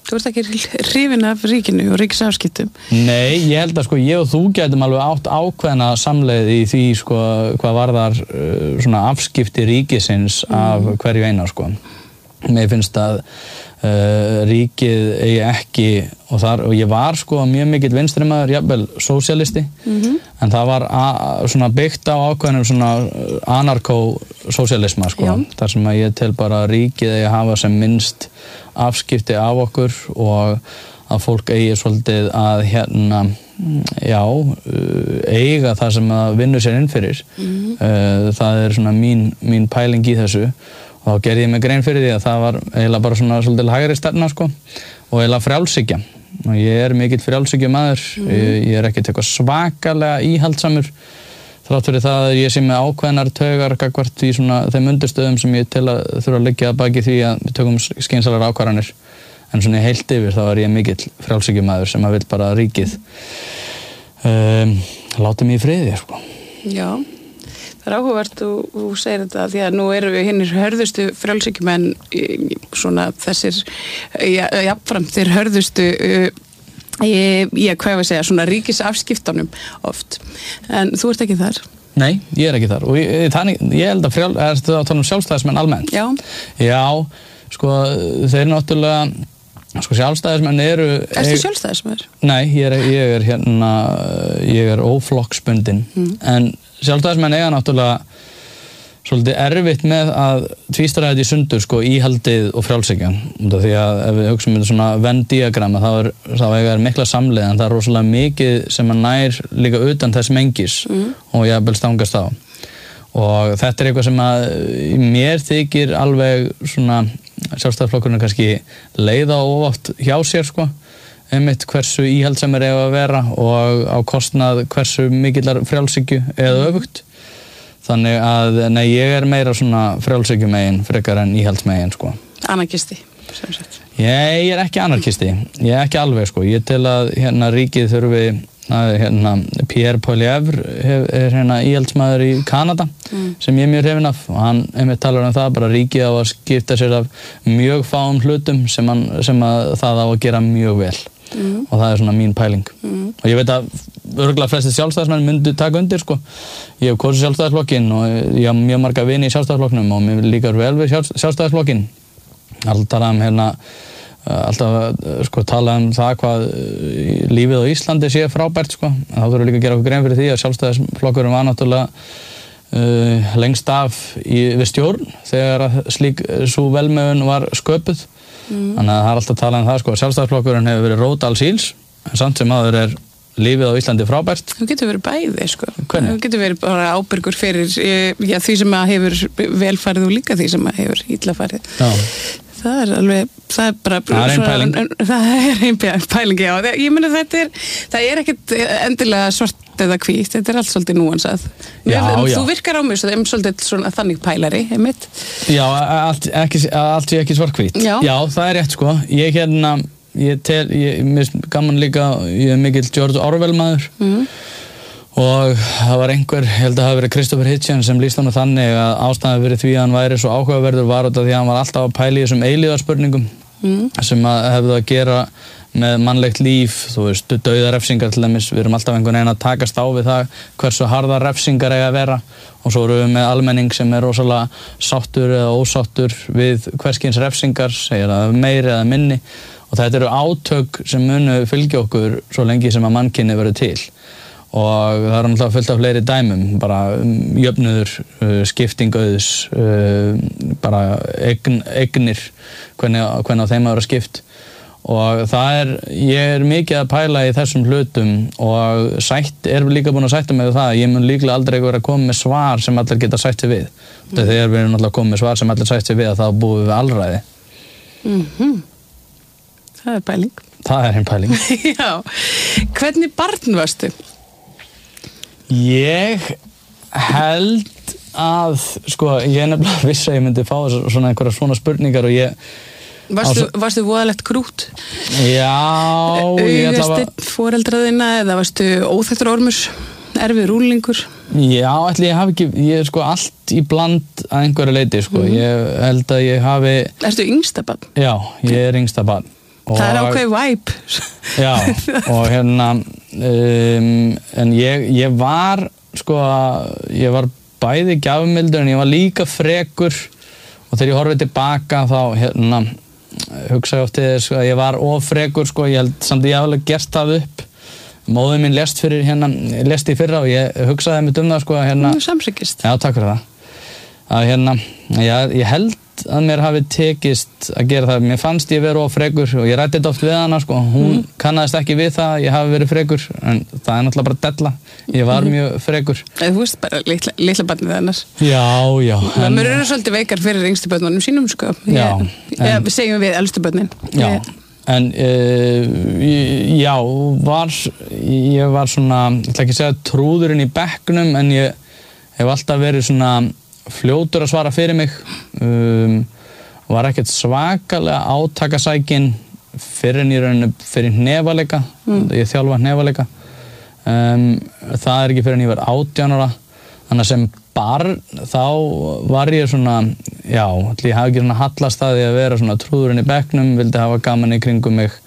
Þú ert ekki hrifin af ríkinu og ríkisafskiptum? Nei, ég held að sko ég og þú gætum alveg átt ákveðna samleið í því sko hvað varðar svona afskipti ríkisins af hverju eina sko. Mér finnst að ríkið eigi ekki og ég var sko mjög mikill vinstrimaður, jafnvel sósíalisti, en það var svona byggt á ákveðnum svona anarkó-sósíalisma sko, þar sem að ég tel bara að ríkið eigi að hafa sem minnst afskipti af okkur og að fólk eigi svolítið að eiga það sem að vinnur sér inn fyrir. Það er svona mín pæling í þessu. Og þá gerði ég mig grein fyrir því að það var eiginlega bara svona svolítið hægri stefna sko og eiginlega frjálshyggja. Og ég er mikill frjálshyggjumaður, ég er ekkert eitthvað svakalega íhaldsamur þrátt fyrir það að ég sé með ákveðnar taugar gagnvart í svona þeim undirstöðum sem ég tel að þurfa að liggja að baki því að við tökum skynsamlegar ákvarðanir. En svona heilt yfir þá er ég mikill frjálshyggjumaður sem að vill bara að ríkið láti mig í friði sko. Já. Það er áhugavert og þú segir þetta því að nú erum við hinnir hörðustu frjálshyggjumenn svona þessir jafnframt þeir hörðustu hvað ég segja, svona ríkisafskiptunum oft. En þú ert ekki þar? Nei, ég er ekki þar og ég held að ertu að tala um sjálfstæðismenn almennt? Já. Já, sko þeir náttúrulega sko sjálfstæðismenn eru... Ertu sjálfstæðismenn? Nei, ég er óflokksbundinn, en sjálfstæðismenn eiga náttúrulega svolítið erfitt með að tvístara þetta í sundur sko íhaldið og frjálshyggjan. Því að ef við hugsum um svona Venn-díagramma þá eiga mikla samleið en það er rosalega mikið sem að nær líka utan þess mengis og jafnvel stangast á. Og þetta er eitthvað sem að mér þykir alveg svona sjálfstæðisflokkurinn kannski leiða oft hjá sér sko. Einmitt hversu íhaldsamir eiga að vera og á kostnað hversu mikillar frjálshyggju eða öfugt. Þannig að nei, ég er meira svona frjálshyggjumegin frekar en íhaldsmegin sko. Anarkisti, sem sagt. Ég er ekki anarkisti, ég er ekki alveg sko. Ég tel að ríkið þurfi Pierre Poilievre er íhaldsmaður í Kanada sem ég er mjög hrifinn af og hann einmitt talar um það bara ríkið á að skipta sér af mjög fáum hlutum sem að það á að gera mjög vel. Og það er svona mín pæling og ég veit að örugglega flestir sjálfstæðismenn myndu taka undir sko. Ég hef kosið sjálfstæðisflokkinn og ég hef mjög marga vini í sjálfstæðisflokknum og mér líkar vel við sjálfstæðisflokkinn. Alltaf sko tala um það hvað lífið á Íslandi sé frábært sko. En þá þurfum við líka að gera okkur grein fyrir því að sjálfstæðisflokkurinn var náttúrulega lengst af við stjórn þegar slík sú velmegun var sköpuð. Þannig að það er alltaf að tala um það sko, sjálfstæðisflokkurinn hefur verið rót alls íls, en samt sem áður lífið á Íslandi frábært. Þú getur verið bæði sko. Hvernig? Þú getur verið bara ábyrgur fyrir því sem að hefur velfarið og líka því sem að hefur illa farið. Já. Það er alveg, það er bara... Það er ein pæling. Það er ein pæling, já. Ég meina það er ekkert endilega svart eða hvítt, þetta er allt svolítið núansað. Já. Þú virkar á mig svolítið svona þannig pælari, einmitt. Já, allt sé ekki svart hvítt. Já, það er rétt sko. Mér gaman líka, ég er mikill George Orwell maður. Og það var einhver, ég held að það hafi verið Christopher Hitchens sem lýst honum þannig að ástæðan fyrir því að hann væri svo áhugaverður var út af því að hann var alltaf að pæla í þessum eilífðarspurningum sem hefðu að gera með mannlegt líf, þú veist, dauðarefsingar til dæmis, við erum alltaf einhvern veginn að takast á við það hversu harðar refsingar eiga að vera og svo erum við með almenning sem er rosalega sáttur eða ósáttur við hverskins refsingar, segir að meiri eða minni og þetta eru átök sem munu fylgja okkur svo lengi sem að mannkynið verður til. Og það er náttúrulega fullt af fleiri dæmum, bara jöfnuður, skipting auðs, bara eignir, hvernig á þeim að vera skipt. Og ég er mikið að pæla í þessum hlutum og líka búin að sætta mig við það að ég mun líklega aldrei vera að koma með svar sem allir geta sætt sig við. Þegar við erum náttúrulega að koma með svar sem allir sætt sig við að þá búum við alræði. Það er pæling. Það er ein pæling. Já. Hvernig barn varstu? Ég held að, sko, ég nefnilega vissi að ég myndi fá einhverja svona spurningar og ég... Varstu voðalegt krút? Já, ég ætla að... Augasteinn foreldraðina eða varstu óþekktur ormur, erfiður úlingur? Já, ætli ég hafi ekki, ég sko allt í bland að einhverju leyti, sko. Ég held að ég hafi... Ertu yngsta barn? Já, ég er yngsta barn. Það ákveðið vibe. Já, og en ég var, sko, ég var bæði gjafmildur en ég var líka frekur og þegar ég horfið tilbaka þá, hugsa ég oft þess að ég var of frekur, sko, ég held samt að ég hef alveg gert það upp. Móðir mín lést í fyrra og ég hugsaði mig það, sko, Samsykist. Já, takk fyrir það. Að ég held að mér hafi tekist að gera það. Mér fannst ég vera of frekur og ég ræddi þetta oft við hana, sko. Hún kannaðist ekki við það að ég hafi verið frekur, en það náttúrulega bara della. Ég var mjög frekur. Þú veist bara litla barnið annars. Já. Mér eru svolítið veikar fyrir yngstu börnunum sínum, sko. Við segjum við elstu börnin. Já. En ég var svona, ég ætla ekki að segja trúðurinn í bekknum, en ég hef alltaf verið svona fljótur að svara fyrir mig, var ekkert svakalega átakasækin fyrir en í rauninu fyrir hnefaleika, ég þjálfa hnefaleika, það er ekki fyrir en ég var 18 ára, þannig að sem barn þá var ég svona, ég hafi ekki svona hallast að því að vera svona trúðurinn í bekknum, vildi hafa gaman í kringum mig,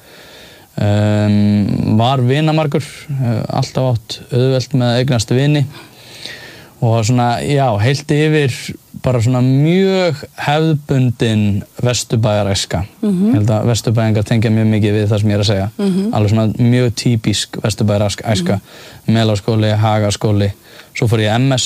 var vinamargur, alltaf átt auðvelt með að eignast vini og svona, heilti yfir bara svona mjög hefðbundin vesturbæjaræska. Ég held að vesturbæingar tengja mjög mikið við það sem ég er að segja. Alveg svona mjög típisk vesturbæjaræska, Melaskóli, Hagaskóli, svo fór ég MS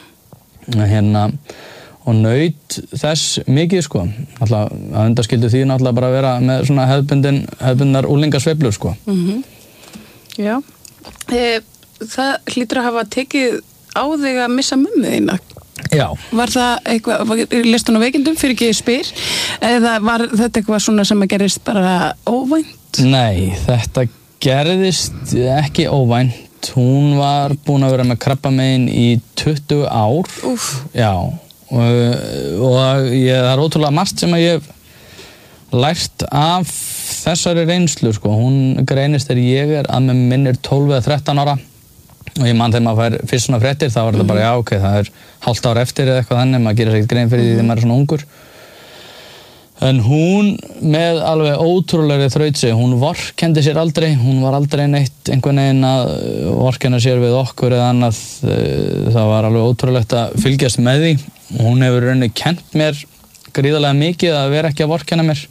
og naut þess mikið, sko. Alltaf, að undanskildu því náttúrulega bara að vera með svona hefðbundnar úlingasveiflur, sko. Já. Það hlýtur að hafa tekið á þig að missa mömmu þína. Já. Var það eitthvað, lést hún á veikindum fyrir ekki spyr, eða var þetta eitthvað svona sem að gerist bara óvænt? Nei, þetta gerðist ekki óvænt. Hún var búin að vera með krabbamein í 20 ár. Úff. Já, og það er ótrúlega margt sem að ég hef lært af þessari reynslu, sko. Hún greinist þegar ég er að með minn 12 eða 13 ára. Og ég man þegar maður fær fyrst svona fréttir, þá var þetta bara, það er hálft ár eftir eða eitthvað þannig, maður gerir ekkert grein fyrir því þegar maður er svona ungur. En hún með alveg ótrúlegri þrautsi, hún vorkenndi sér aldrei, hún var aldrei neitt einhvern veginn að vorkenna sér við okkur eða annað, það var alveg ótrúlegt að fylgjast með því. Hún hefur rauninni kennt mér gríðarlega mikið að vera ekki að vorkenna mér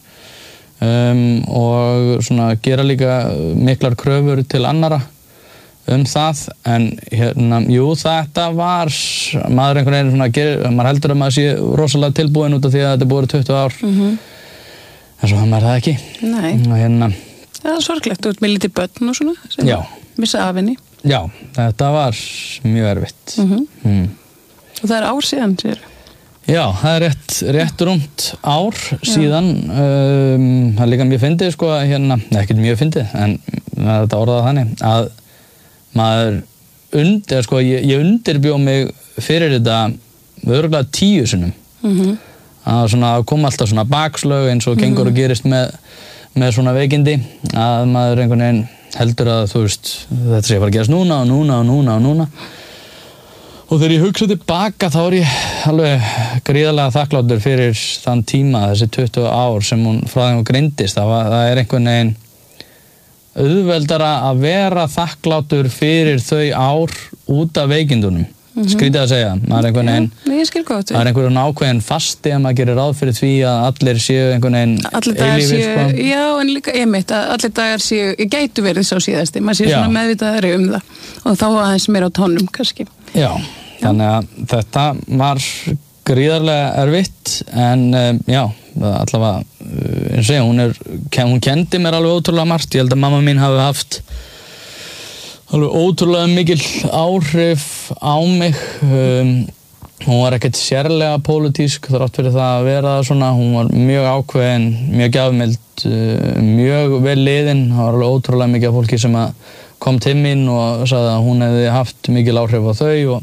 og svona gera líka miklar kröfur til annara það, en þetta var maður einhvern veginn svona maður heldur að maður sé rosalega tilbúin út af því að þetta búið 20 ár en svo maður það ekki. Nei. Og það er sorglegt, þú ert með lítið börn og svona sem missa af henni. Já, þetta var mjög erfitt. Og það er ár síðan, sér? Já, það er rétt rúmt ár síðan. Það er líka mjög fyndið, sko, ekkert mjög fyndið, en þetta orðaði þannig að maður ég undirbjó mig fyrir þetta örugglega 10 sinnum. Að koma alltaf svona bakslög eins og gengur og gerist með svona veikindi, að maður einhvern veginn heldur að þetta sé bara að gerast núna. Og þegar ég hugsa tilbaka þá er ég alveg gríðarlega þakklátur fyrir þann tíma, þessi 20 ár sem hún frá þeim greindist. Það er einhvern veginn auðveldara að vera þakklátur fyrir þau ár út af veikindunum. Skrítið að segja, maður er einhvern veginn, það er einhvern ákveðin fasti að maður gerir ráð fyrir því að allir séu einhvern veginn eilífir, sko. Já, en líka einmitt að allir dagar séu, ég gætu verið sá síðasti, maður séu svona meðvitaðari það og þá aðeins meira á tónum kannski. Já, þannig að þetta var gríðarlega erfitt, en allavega, eins og segja, hún kendi mér alveg ótrúlega margt. Ég held að mamma mín hafi haft alveg ótrúlega mikil áhrif á mig. Hún var ekkert sérlega pólitísk þrátt fyrir það að vera svona. Hún var mjög ákveðin, mjög gjafmild, mjög vel liðin. Það var alveg ótrúlega mikið af fólki sem kom til mín og sagði að hún hefði haft mikil áhrif á þau.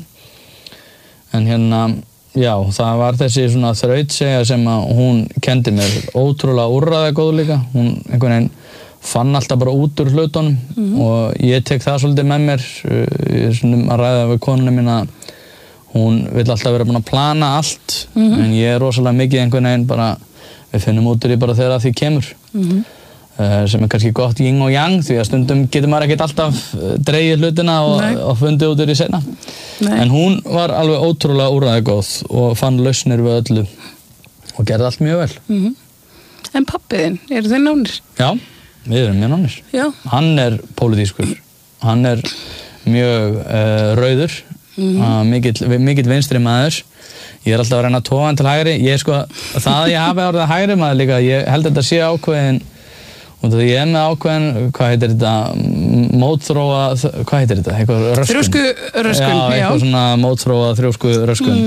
En það var þessi svona þrautsegja sem að hún kendi mér, ótrúlega úrræðagóð líka. Hún einhvern veginn fann alltaf bara út úr hlutunum og ég tek það svolítið með mér að ræða við konuna mína. Hún vill alltaf vera búin að plana allt, en ég er rosalega mikið einhvern veginn bara, við finnum út úr því bara þegar því kemur. sem kannski gott yin og yang því að stundum getur maður ekkert alltaf dregið hlutina og fundið út úr í seinna. En hún var alveg ótrúlega úrræðagóð og fann lausnir við öllu og gerði allt mjög vel. En pappiðinn, eru þið nánir? Já, við erum mjög nánir. Já. Hann pólitískur, hann mjög rauður, mikill vinstri maður. Ég alltaf að reyna að toga hann til hægri. Það að ég hafi orðið hægri maður líka, ég held að þetta sé ákveðin, og því ég með ákveðin, hvað heitir þetta, mótþróa, hvað heitir þetta, eitthvað röskun. Þrjóskuröskun, já. Eitthvað svona mótþróa þrjóskuröskun.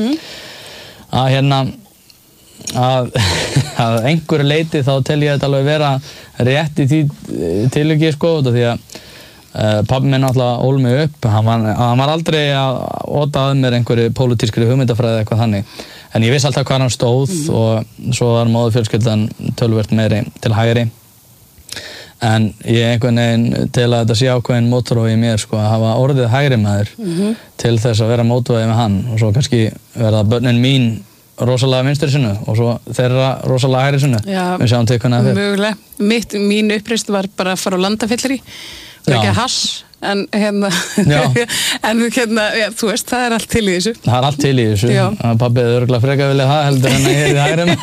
Að einhverju leyti þá tel ég þetta alveg vera rétt í því tilviki, því að pabbi minn náttúrulega ól mig upp, hann var aldrei að ota að mér einhverju pólitískri hugmyndafræði eitthvað þannig, en ég vissi alltaf hvað hann stóð og svo var móðurfjölskyldan töluvert meiri til hægri, en ég einhvern veginn til að þetta sé ákveðin mótþrói í mér að hafa orðið hægri maður til þess að vera mótvæði með hann og svo kannski verða börnin mín rosalega vinstri sinnu og svo þeirra rosalega hægri sinnu. Við sjáum til hvernig það fer. Mögulega. Mín uppreist var bara að fara á landafyllri og ekki að hass, en þú veist, það allt til í þessu. Það allt til í þessu. Pabbi hefði örugglega frekar viljað það heldur en að ég hægri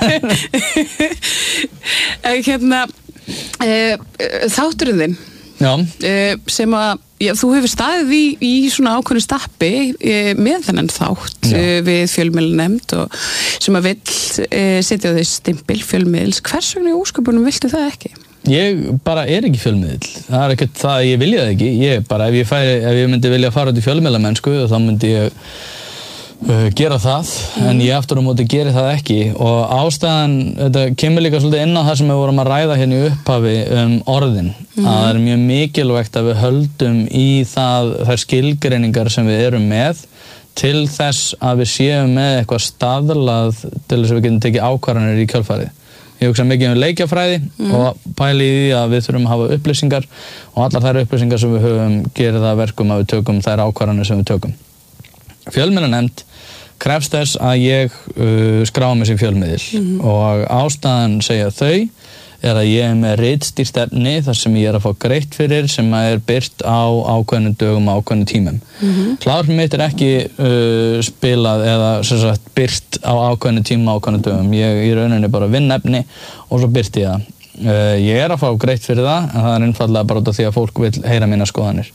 með. Þátturinn þinn. Já. Sem að þú hefur staðið í svona ákveðnu stappi með þennan þátt við fjölmiðlanefnd og sem að vill setja á því stimpil fjölmiðils. Hvers vegna í ósköpunum viltu það ekki? Ég bara ekki fjölmiðill. Það ekkert það, ég vilja það ekki. Ég bara, ef ég myndi vilja fara út í fjölmiðlamennsku þá myndi ég gera það, en ég aftur á móti geri það ekki og ástæðan, þetta kemur líka svolítið inn á það sem við vorum að ræða hérna í upphafi orðin, að það mjög mikilvægt að við höldum í þær skilgreiningar sem við erum með til þess að við séum með eitthvað staðlað til þess að við getum tekið ákvarðanir í kjölfarið. Ég hugsa mikið leikjafræði og pæli í því að við þurfum að hafa upplýsingar og allar þær upplýsingar sem við höfum gerir það verkum að við tökum þær ákvarðanir sem við tökum. Fjölmiðlanefnd krefst þess að ég skrái mig sem fjölmiðil og ástæðan segja þau að ég með ritstýrt efni þar sem ég að fá greitt fyrir sem að birt á ákveðnum dögum á ákveðnum tímum. Hlaðvarp mitt ekki spilað eða sem sagt birt á ákveðnum tíma á ákveðnum dögum. Ég í rauninni bara vinn efni og svo birti ég það. Ég að fá greitt fyrir það, en það einfaldlega bara út af því að fólk vil heyra mínar skoðanir.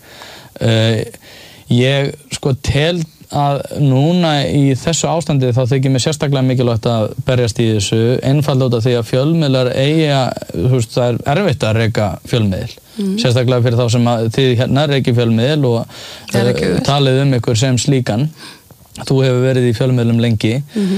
Ég tel að núna í þessu ástandi þá þykir mér sérstaklega mikilvægt að berjast í þessu einfaldlega út af því að fjölmiðlar það erfitt að reka fjölmiðil sérstaklega fyrir þá sem að þið hérna reki fjölmiðil og talið ykkur sem slíkan. Þú hefur verið í fjölmiðlum lengi.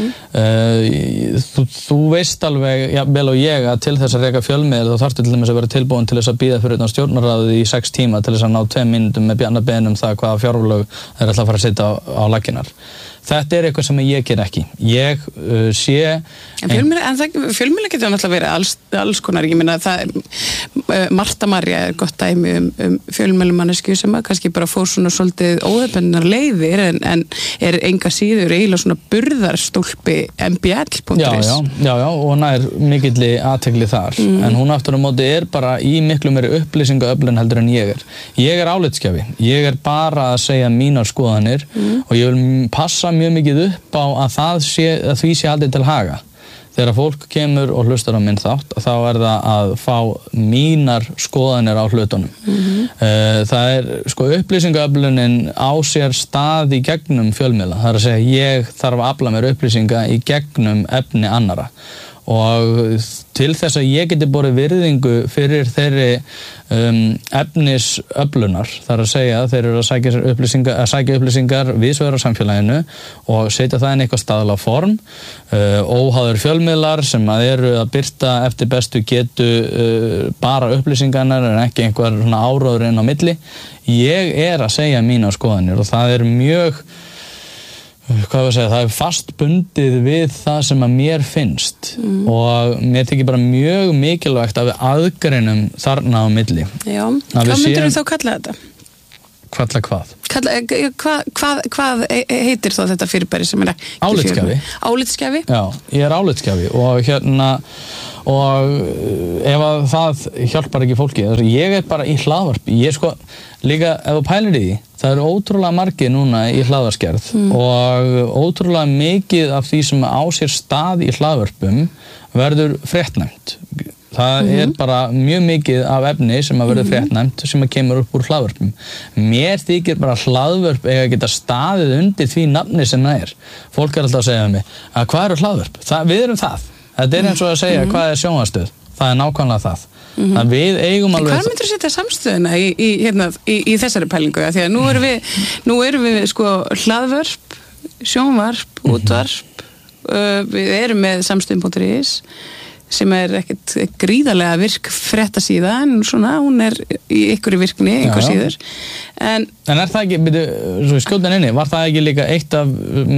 Þú veist alveg vel og ég að til þess að reka fjölmiðil þá þarftu til dæmis að vera tilbúin til þess að bíða fyrir utan stjórnarráðið í 6 tíma til þess að ná 2 mínútum með bjarnabeinum það hvaða fjárlög þeir ætla að fara að setja á laggirnar. Þetta eitthvað sem ég ger ekki. Ég sé... En fjölmiðla getur náttúrulega verið alls konar. Ég meina Marta María gott dæmi fjölmiðlumannesku sem að kannski bara fór svona svolítið óhefnnar leiðir en enga síður eiginlega svona burðarstólpi mbl.is. Já, og nær mikilli athygli þar. En hún aftur á móti bara í miklu meiri upplýsingaöflun heldur en ég er. Ég er álitsgjafi. Ég er bara að segja mínar skoðanir og ég vil passa mjög mikið upp á að því sé haldið til haga. Þegar fólk kemur og hlustar á minn þátt, þá það að fá mínar skoðanir á hlutunum. Það upplýsingaöflunin á sér stað í gegnum fjölmiðla. Það að segja, ég þarf að afla mér upplýsinga í gegnum efni annara. Og til þess að ég geti borið virðingu fyrir þeirri efnisöflunar, þar að segja þeir eru að sækja upplýsingar víðsvegar á samfélaginu og setja það inn eitthvað staðla form, óháður fjölmiðlar sem að eru að birta eftir bestu getu bara upplýsingarnar en ekki einhver svona áróður inn á milli. Ég að segja mína skoðanir og það mjög það fast bundið við það sem að mér finnst og mér þykir bara mjög mikilvægt að við aðgreinum þarna á milli. Já, hvað myndirðu þá kalla þetta? Kalla hvað? Hvað heitir þá þetta fyrirbæri sem ekki álitsgjafi? Álitsgjafi? Já, ég álitsgjafi og og ef að það hjálpar ekki fólki, ég bara í hlaðvarp, ég sko líka ef þú pælir í því, það eru ótrúlega margir núna í hlaðvarsgerð og ótrúlega mikið af því sem á sér stað í hlaðvörpum verður fréttnæmt. Það bara mjög mikið af efni sem að verður fréttnæmt sem að kemur upp úr hlaðvörpum. Mér þykir bara hlaðvörp eiga að geta staðið undir því nafni sem það er. Fólk alltaf að segja mig að hvað eru hlaðvörp? Við erum það. Þetta eins og að segja hvað er sjónvarpsstöð. Það er nákvæmlega það. Að við eigum alveg... Hvað myndir setja samstöðuna í þessari pælingu? Því að nú erum við sko hlaðvörp, sjónvarp, útvarp, við erum með samstöðum.is sem ekkert gríðarlega virk fréttasíða en svona, hún í ykkur virkni, einhver síður. En er það ekki, svo skjótan inni, var það ekki líka eitt af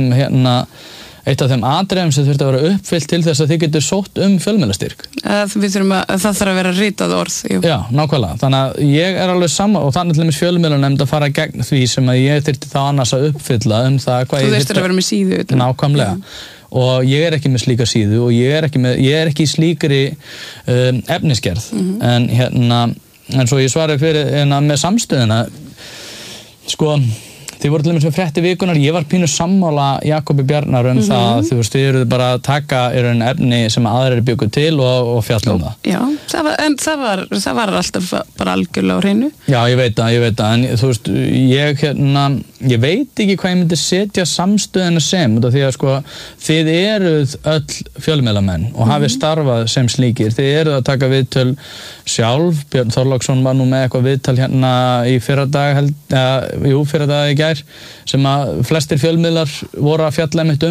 þeim atriðum sem þurfti að vera uppfyllt til þess að þið getur sótt fjölmiðlastyrk? Það þarf að vera ritað orð. Jú. Já, nákvæmlega. Þannig að ég alveg sama og þannig til dæmis fjölmiðlanefnd að fara gegn því sem að ég þyrfti þá annars að uppfylla það hvað ég þyrfti. Þú þurftir að vera með síðu. Nákvæmlega. Og ég ekki með slíka síðu og ég ekki í slíkri efnisgerð. En svo ég svaraði fyrir með samstöðuna, sko, þið voru til dæmis með frétti vikunar, ég var pínu sammála Jakobi Bjarnar það, þið eruð bara að taka efni sem aðrir bjuggu til og fjalla það. Já, það var alltaf bara algjörlega á hreinu. Já, ég veit það, en þú veist, ég veit ekki hvað ég myndi setja samstöðina sem, því að sko, þið eruð öll fjölmiðlamenn og hafið starfað sem slíkir, þið eruð að taka viðtöl sjálf, Björn Þorláksson var nú með eitthvað viðtal í fyrradag í gær, sem að flestir fjölmiðlar voru að fjalla einmitt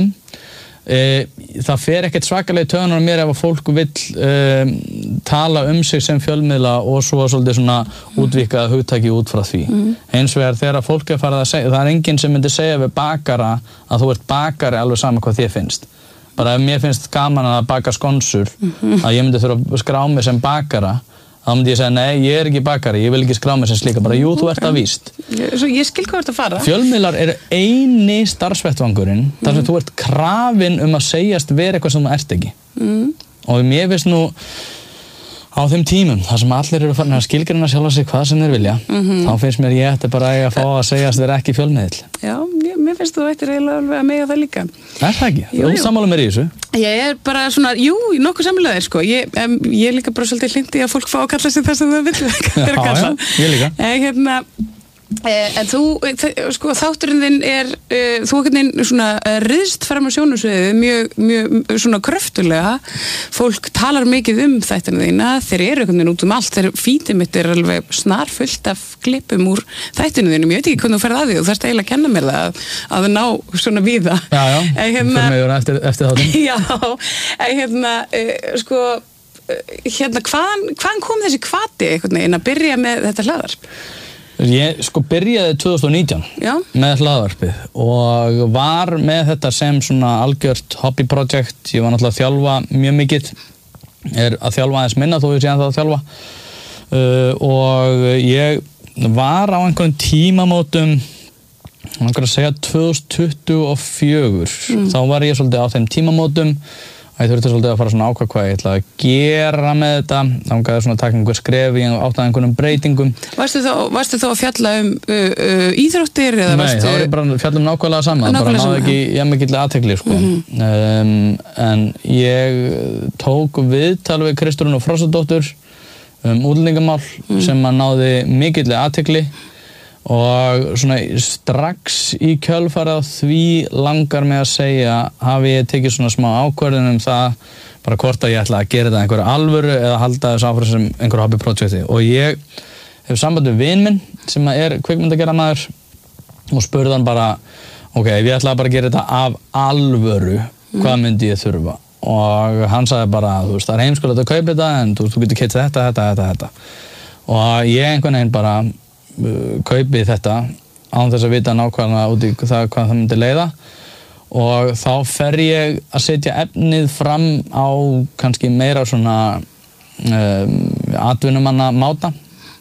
það fer ekkert svakalega töðunar mér ef að fólk vill tala sig sem fjölmiðla og svo svolítið svona útvíkað hugtaki út frá því. Eins vegar þegar fólk farið að segja, það enginn sem myndi segja við bakara að þú ert bakari alveg sama hvað þér finnst. Bara ef mér finnst gaman að baka skonsur, að ég myndi þurfa að skrá mig sem bakara, þá myndi ég segja, nei, ég ekki bakari, ég vil ekki skrá mig sem slíka, bara jú, þú ert það víst. Ég skil hvað ert að fara. Fjölmiðlar eini starfsvettvangurinn, þar sem þú ert krafin að segjast vera eitthvað sem þú ert ekki. Og mér finnst nú, á þeim tímum, þar sem allir eru farin að skilgreina sjálfa sig hvað sem þeir vilja, þá finnst mér ég ætti bara að fá að segjast vera ekki fjölmiðill. Já, mér finnst þú ættir eiginlega alveg að mega það líka. Er það ekki? Þú sammála mér í þessu? Ég bara svona, nokkuð sammála þér sko. Ég líka bara svolítið hlindi að fólk fá að kalla sig þess að það vil vera kalla. Já, ég líka. En þú, sko, þátturinn þinn þú svona ryðst fram á sjónvarpssviðið mjög svona kröftulega. Fólk talar mikið þættina þína, þeir eru einhvern veginn út allt, þeir fítið mitt alveg snarfullt af klippum úr þættinu þínum. Ég veit ekki hvernig þú ferð að því og þarfst eiginlega að kenna mér það að ná svona víða. Já, fyrir mig vera eftir þáttum. Já, sko, hvaðan kom þessi hvati einhvern veginn að byrja með þetta hlaðvarp? Ég sko byrjaði 2019 með hlaðvarpið og var með þetta sem svona algjört hobbyprojekt. Ég var náttúrulega að þjálfa mjög mikið, að þjálfa aðeins minna þó ég sé ennþá að þjálfa og ég var á einhverjum tímamótum, að segja 2024, þá var ég svolítið á þeim tímamótum. Ég þurfti svolítið að fara svona ákvað hvað ég ætla að gera með þetta, þangaði svona að taka einhver skref í einhvernum breytingum. Varstu þá að fjalla íþróttir? Nei, þá var ég bara að fjalla nákvæmlega saman, bara náði ekki jafnmikill athygli sko. En ég tók viðtal við Kristrúnu Frostadóttur útlendingamál sem að náði mikill athygli. Og svona strax í kjölfarið því langar mig að segja hafi ég tekið svona smá ákvörðun það bara hvort að ég ætla að gera þetta einhverju alvöru eða halda þessu áfram sem einhverju hobbyprojekti og ég hef samband við vin minn sem er kvikmyndagerðarmaður og spurði hann bara ok, ef ég ætla bara að gera þetta af alvöru hvað myndi ég þurfa og hann sagði bara þú veist það er heimskulegt að kaupa þetta en þú getur keypt þetta og ég einhvern veginn bara kaupi þetta án þess að vita nákvæmlega út í það hvað það myndi leiða og þá fer ég að setja efnið fram á kannski meira svona atvinnumanna máta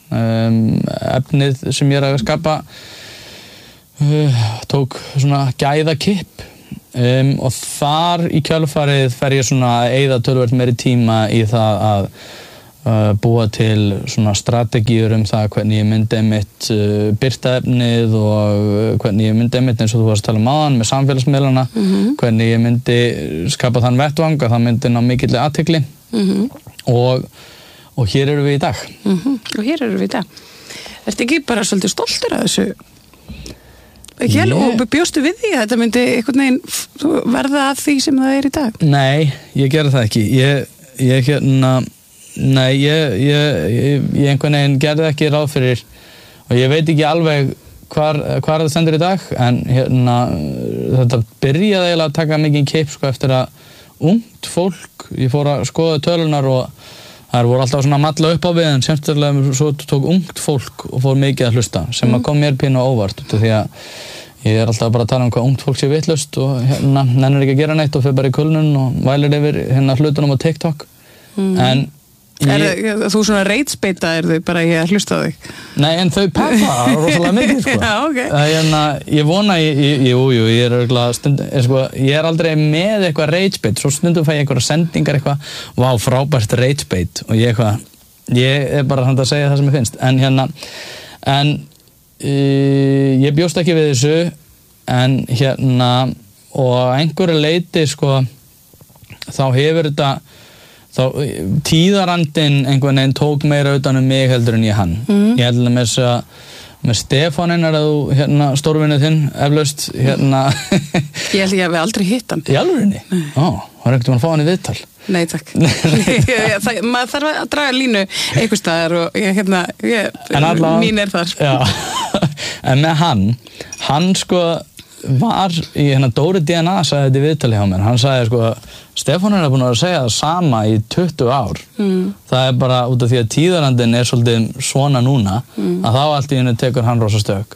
efnið sem ég er að skapa tók svona gæðakipp og þar í kjölfarið fer ég svona að eyða töluvert meiri tíma í það að búa til svona strategíur það hvernig ég myndi einmitt birta efnið og hvernig ég myndi einmitt eins og þú varst að tala áðan með samfélagsmiðlana, hvernig ég myndi skapa þann vettvang að það myndi ná mikilli athygli og hér eru við í dag. Og hér eru við í dag. Ertu ekki bara svolítið stoltur af þessu? Og bjóstu við því að þetta myndi einhvern veginn verða að því sem það er í dag? Nei, ég gerði það ekki. Ég einhvern veginn gerði ekki ráð fyrir og ég veit ekki alveg hvar það stendur í dag en þetta byrjaði eiginlega að taka mikið kipp sko eftir að ungt fólk, ég fór að skoða tölunar og það voru alltaf svona að malla upp á við en semstöðlega svo tók ungt fólk og fór mikið að hlusta sem að kom mér pínu óvart því að ég er alltaf bara að tala um hvað ungt fólk sé vitlaust og nennir ekki að gera neitt og fer bara í kulnun og vælir yfir hlutunum á TikTok en þú svona reitspeita þau bara ég að hlusta á þig? Nei, en þau peppa rosalega mikið sko. Já, ok. Ég vona, ég er örgulega ég er aldrei með eitthvað reitsbeit, svo stundum fæ ég eitthvað sendingar eitthvað, vá, frábært reitsbeit og ég er bara að segja það sem ég finnst en ég bjóst ekki við þessu en og einhverju leyti sko þá hefur þetta tíðarandinn einhvern veginn tók meira utan mig heldur en ég hann. Ég held að með Stefán að þú stórvinnið þinn eflaust Ég held ég að við aldrei hitt hann. Í alvörinni? Það var ekkert að fá hann í viðtal. Nei, takk. Maður þarf að draga línu einhvers staðar og mín er þar. Já, en með hann sko var í Dóri DNA sagði þetta í viðtali hjá mér, hann sagði sko Stefán er búin að segja það sama í 20 ár það er bara út af því að tíðarandinn er svolítið svona núna að þá allt í henni tekur hann rosa stök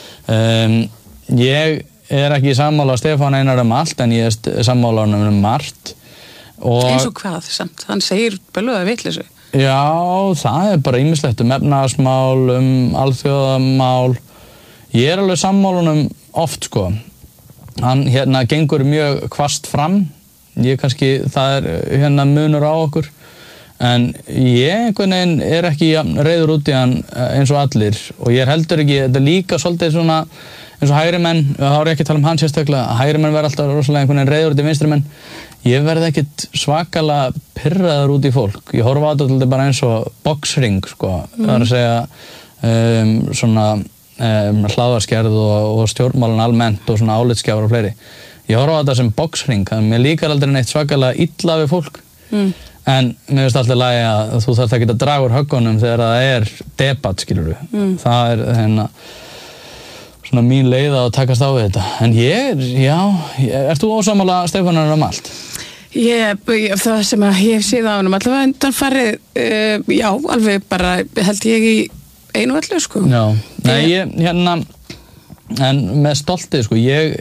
ég er ekki sammála Stefán Einar allt en ég er sammála hann margt eins og hvað samt, hann segir bölvaða vitleysu já, það er bara ýmislegt efnahagsmál, alþjóðamál ég er alveg sammála oft sko hann gengur mjög hvasst fram ég kannski, það er munur á okkur en ég einhvern veginn er ekki reiður út í hann eins og allir og ég er heldur ekki, þetta er líka svolítið svona eins og hægri menn, þá er ég ekki að tala um hann sérstaklega hægri menn verða alltaf rosalega einhvern veginn reiður út í vinstri menn ég verð ekkit svakalega pirraður út í fólk ég horfa á þetta bara eins og boxring sko, það er að segja svona hlaðarskerð og stjórnmálun almennt og svona álitsgjafar og fleiri ég horfa á þetta sem boxring þannig að mér líkar aldrei neitt svakalega illa við fólk en mér finnst alltaf í lagi að þú þarft ekki að draga úr höggunum þegar það er debatt skilurðu það er svona mín leið að takast á við þetta en ert þú ósammála Stefánar allt? Það sem að ég hef séð á honum allavega undan farið já, alveg bara held ég í einu allu sko Já, nei en með stoltið sko ég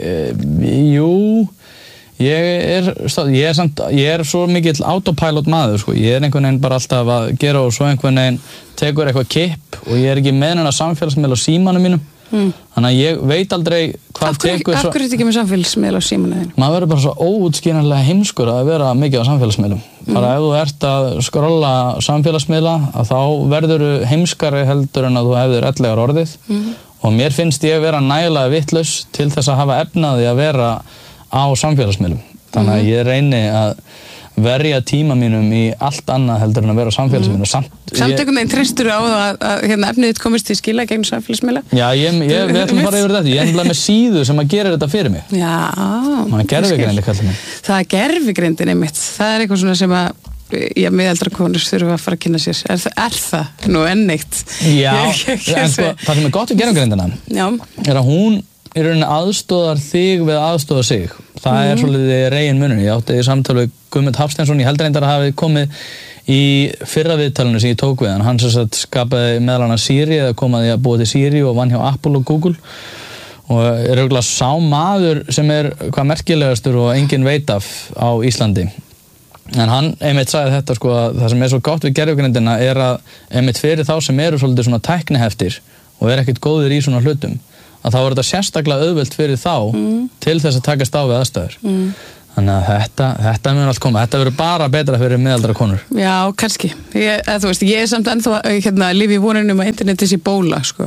er svo mikill autopilot maður sko ég er einhvern veginn bara alltaf að gera og svo einhvern veginn tekur eitthvað kipp og ég er ekki með neina samfélagsmiðla á símanum mínum þannig að ég veit aldrei hvað tekur Af hverju ertu ekki með samfélagsmiðla á símanum? Maður verður bara svo óútskýranlega heimskur að vera mikið á samfélagsmiðlum bara ef þú ert að skrolla samfélagsmiðla að þá verður heimskari heldur en að þú hefðir ellegar orðið og mér finnst ég vera nægilega vitlaus til þess að hafa efnaði að vera á samfélagsmiðlum þannig að ég reyni að verja tíma mínum í allt annað heldur en að vera á samfélagsmiðlum Samtökum þeim treystur á að efnið þitt komist til skila gegn samfélagsmiðla? Já, við ætlum bara yfir þetta ég er með síðu sem að gera þetta fyrir mig Já Það er gervigreind kallar mig Það er gervigreindin einmitt það er eitthvað svona sem að miðaldra konur þurfa að fara að kynna sér er það nú enn eitt Já, en sko, það sem er gott við gervigreindina er að hún í rauninni aðstoðar þig við að aðstoða sig það er svolítið regin munur ég átti í samtali við Guðmund Hafsteinsson ég heldur reyndar að hafi komið í fyrra viðtalinu sem ég tók við hann sem sagt skapaði meðal annars Siri eða komaði að búa til Siri og vann hjá Apple og Google og er auðvitað sá maður sem er hvað merkilegastur og enginn veit af á Íslandi en hann einmitt sagði þetta sko að það sem er svo gott við gervigreindina er að einmitt fyrir þá sem eru svolítið svona tækniheftir og er ekkert góðir í svona hlutum að þá er þetta sérstaklega auðvelt fyrir þá til þess að takast á við aðstæður. Þannig að þetta mun allt koma. Þetta verður bara betra fyrir miðaldra konur. Já, kannski. Ég er samt ennþá lifi í vonunum að interneti sé bóla, sko.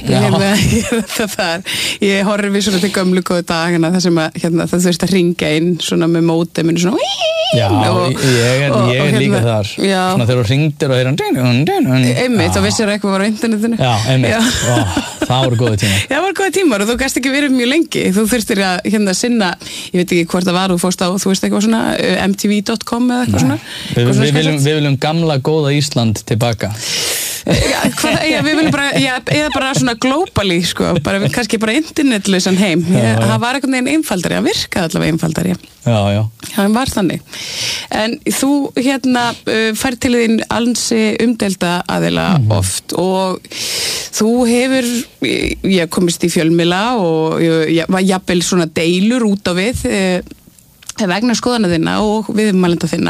Ég horfi svona til gömlu góðu dagana þar sem að það þurft að ringja inn svona með módeminu svona. Já, ég er líka þar. Svona þegar þú ringdir og einmitt, og vissir eitthvað var á internetinu. Já, einmitt. Það voru góði tímar. Já, það voru góði tímar og þú gæst ekki verið mjög lengi. Þú þurftir að sinna, ég veit ekki hvort það var, þú fórst á, þú veist eitthvað svona, mtv.com eða eitthvað svona. Við viljum gamla góða Ísland tilbaka. Við viljum eða bara svona globally, sko, kannski bara internetlausan heim. Það var einhvern veginn einfaldari, það virkaði allavega einfaldari. Já. Það var þannig. En þú færð til þín ansi umdelda aðila oft og þú hefur komist í fjölmiðla og var jafnvel svona deilur út á við vegna skoðana þinna og viðmælenda þinna.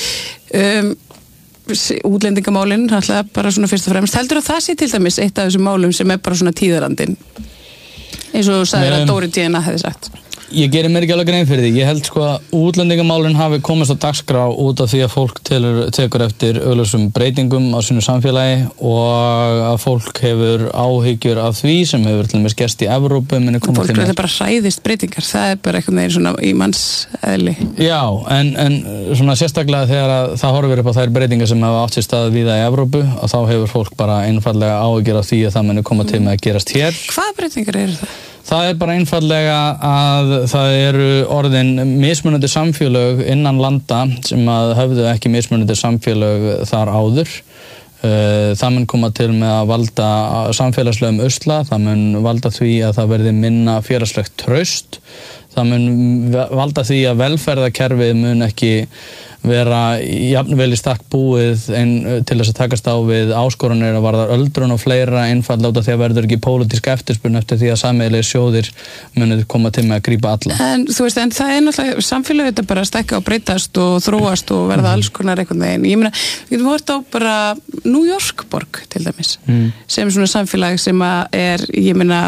Útlendingamálin, alltaf bara svona fyrst og fremst. Heldur að það sé til dæmis eitt af þessum málum sem bara svona tíðarandinn? Eins og þú sagðir að Dóri Díana hefði sagt. Ég gerir mér ekki alveg grein fyrir því. Ég held sko að útlendingamálin hafi komist á dagskrá út af því að fólk tekur eftir augljósum breytingum á sínu samfélagi og að fólk hefur áhyggjur af því sem hefur til dæmis gerst í Evrópu. Fólk er bara hræðist breytingar, það er bara eitthvað svona í manns eðli. Já, en svona sérstaklega þegar það horfir upp á þær breytingar sem hafa átt sér stað víða í Evrópu og þá hefur fólk bara einfaldlega áhyggjur af því að það muni koma til með að gerast hér. Hvaða breytingar eru það? Það er bara einfaldlega að það eru orðin mismunandi samfélög innan landa sem að höfðu ekki mismunandi samfélög þar áður. Það mun koma til með að valda samfélagslegum usla, það mun valda því að það verði minna félagslegt traust, það mun valda því að velferðarkerfið mun ekki vera jafnvel í stakk búið til þess að takast á við áskoranir að varðar öldrun og fleira einfaldlega út af því að verður ekki pólitísk eftirspurn eftir því að sameiginlegir sjóðir munið koma til með að grípa alla. En þú veist, en það er náttúrulega samfélagið þetta bara að stækka og breytast og þróast og verða alls konar einhvern veginn. Ég meina, við getum hort á bara New York borg til dæmis sem svona samfélag sem er, ég meina,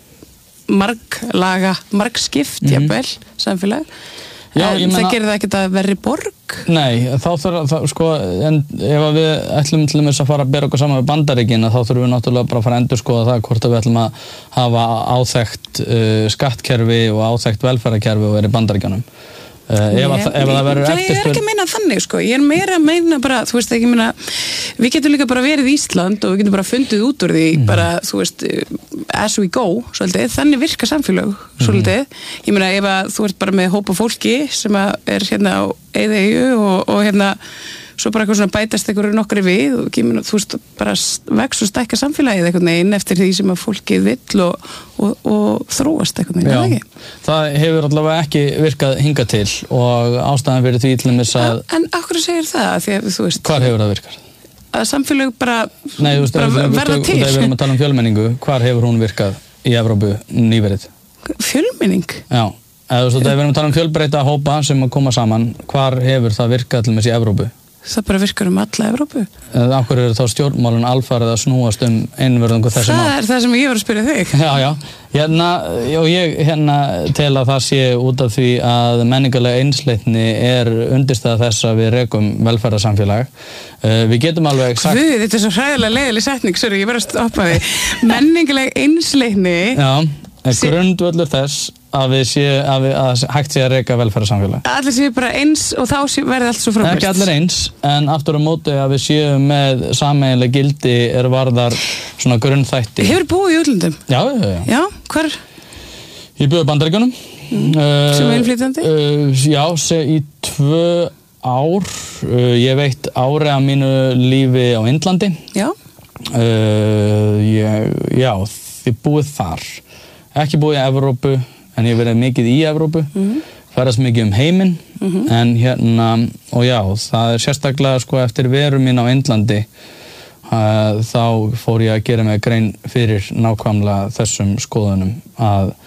margskipt jafnvel samfélag. Já, en það gerir það ekkert að verri borg? Nei, þá þarf sko, en ef við ætlum til þess að fara að bera okkur saman við Bandaríkin þá þurfum við náttúrulega bara að fara að endurskoða það hvort við ætlum að hafa áþekkt skattkerfi og áþekkt velferðarkerfi og verið í Bandaríkjunum. Ef það verður eftirspurn. Ég er ekki að meina þannig, sko. Ég er meira að meina bara, þú veist, ekki meina, við getum líka bara verið í Ísland og við getum bara fundið út úr því, bara, þú veist, as we go, svolítið, þannig virka samfélög, svolítið. Ég meina, ef að þú ert bara með hópa fólki sem er hérna á eyðeyju og svo bara eitthvað svona bætast einhverju nokkri við og þú veist, bara vex og stækka samfélagið einhvern veginn eftir því sem að fólkið vill og þróast einhvern veginn, ekki? Það hefur allavega ekki virkað hingað til og ástæðan fyrir því til þess að... En akkur segir það? Því að þú veist... Hvar hefur það virkað? Að samfélög bara verða til. Þegar við erum að tala um fjölmenningu, hvar hefur hún virkað í Evrópu nýverið? Fjölmenning? Já. Þegar við erum að tala um fjölbreytta hópa sem að koma saman, hvar hefur það virkað til þess í Evrópu? Það bara virkar alla Evrópu. Af hverju eru þá stjórnmálin alfarið að snúast einvörðungu þessi mál? Það er það sem ég var að spyrja þig. Já. Ég tel að það sé út af því að menningarlega einsleitni er undirstaða þess að við rekum velferðarsamfélag. Við getum alveg sagt... Guð, þetta er svo hræðilega leiðileg setning, sorry, ég bara stoppaði. Menningarlega einsleitni... Já. Grundvöllur þess að hægt sé að reka velferðarsamfélag. Allir séu bara eins og þá verði allt svo frábært. Ekki allir eins, en aftur á móti að við séum með sameiginleg gildi varðar svona grunnþætti. Hefur búið í útlöndum? Já. Já, hvar? Ég búið í Bandaríkjunum. Sem innflytjandi? Já, í 2 ár. Ég veit ári af mínu lífi á Indlandi. Já. Já, þið búið þar. Ekki búið í Evrópu, en ég hef verið mikið í Evrópu, ferðast mikið um heiminn, en og já, það er sérstaklega sko eftir veru mín á Indlandi, þá fór ég að gera mig grein fyrir nákvæmlega þessum skoðunum, að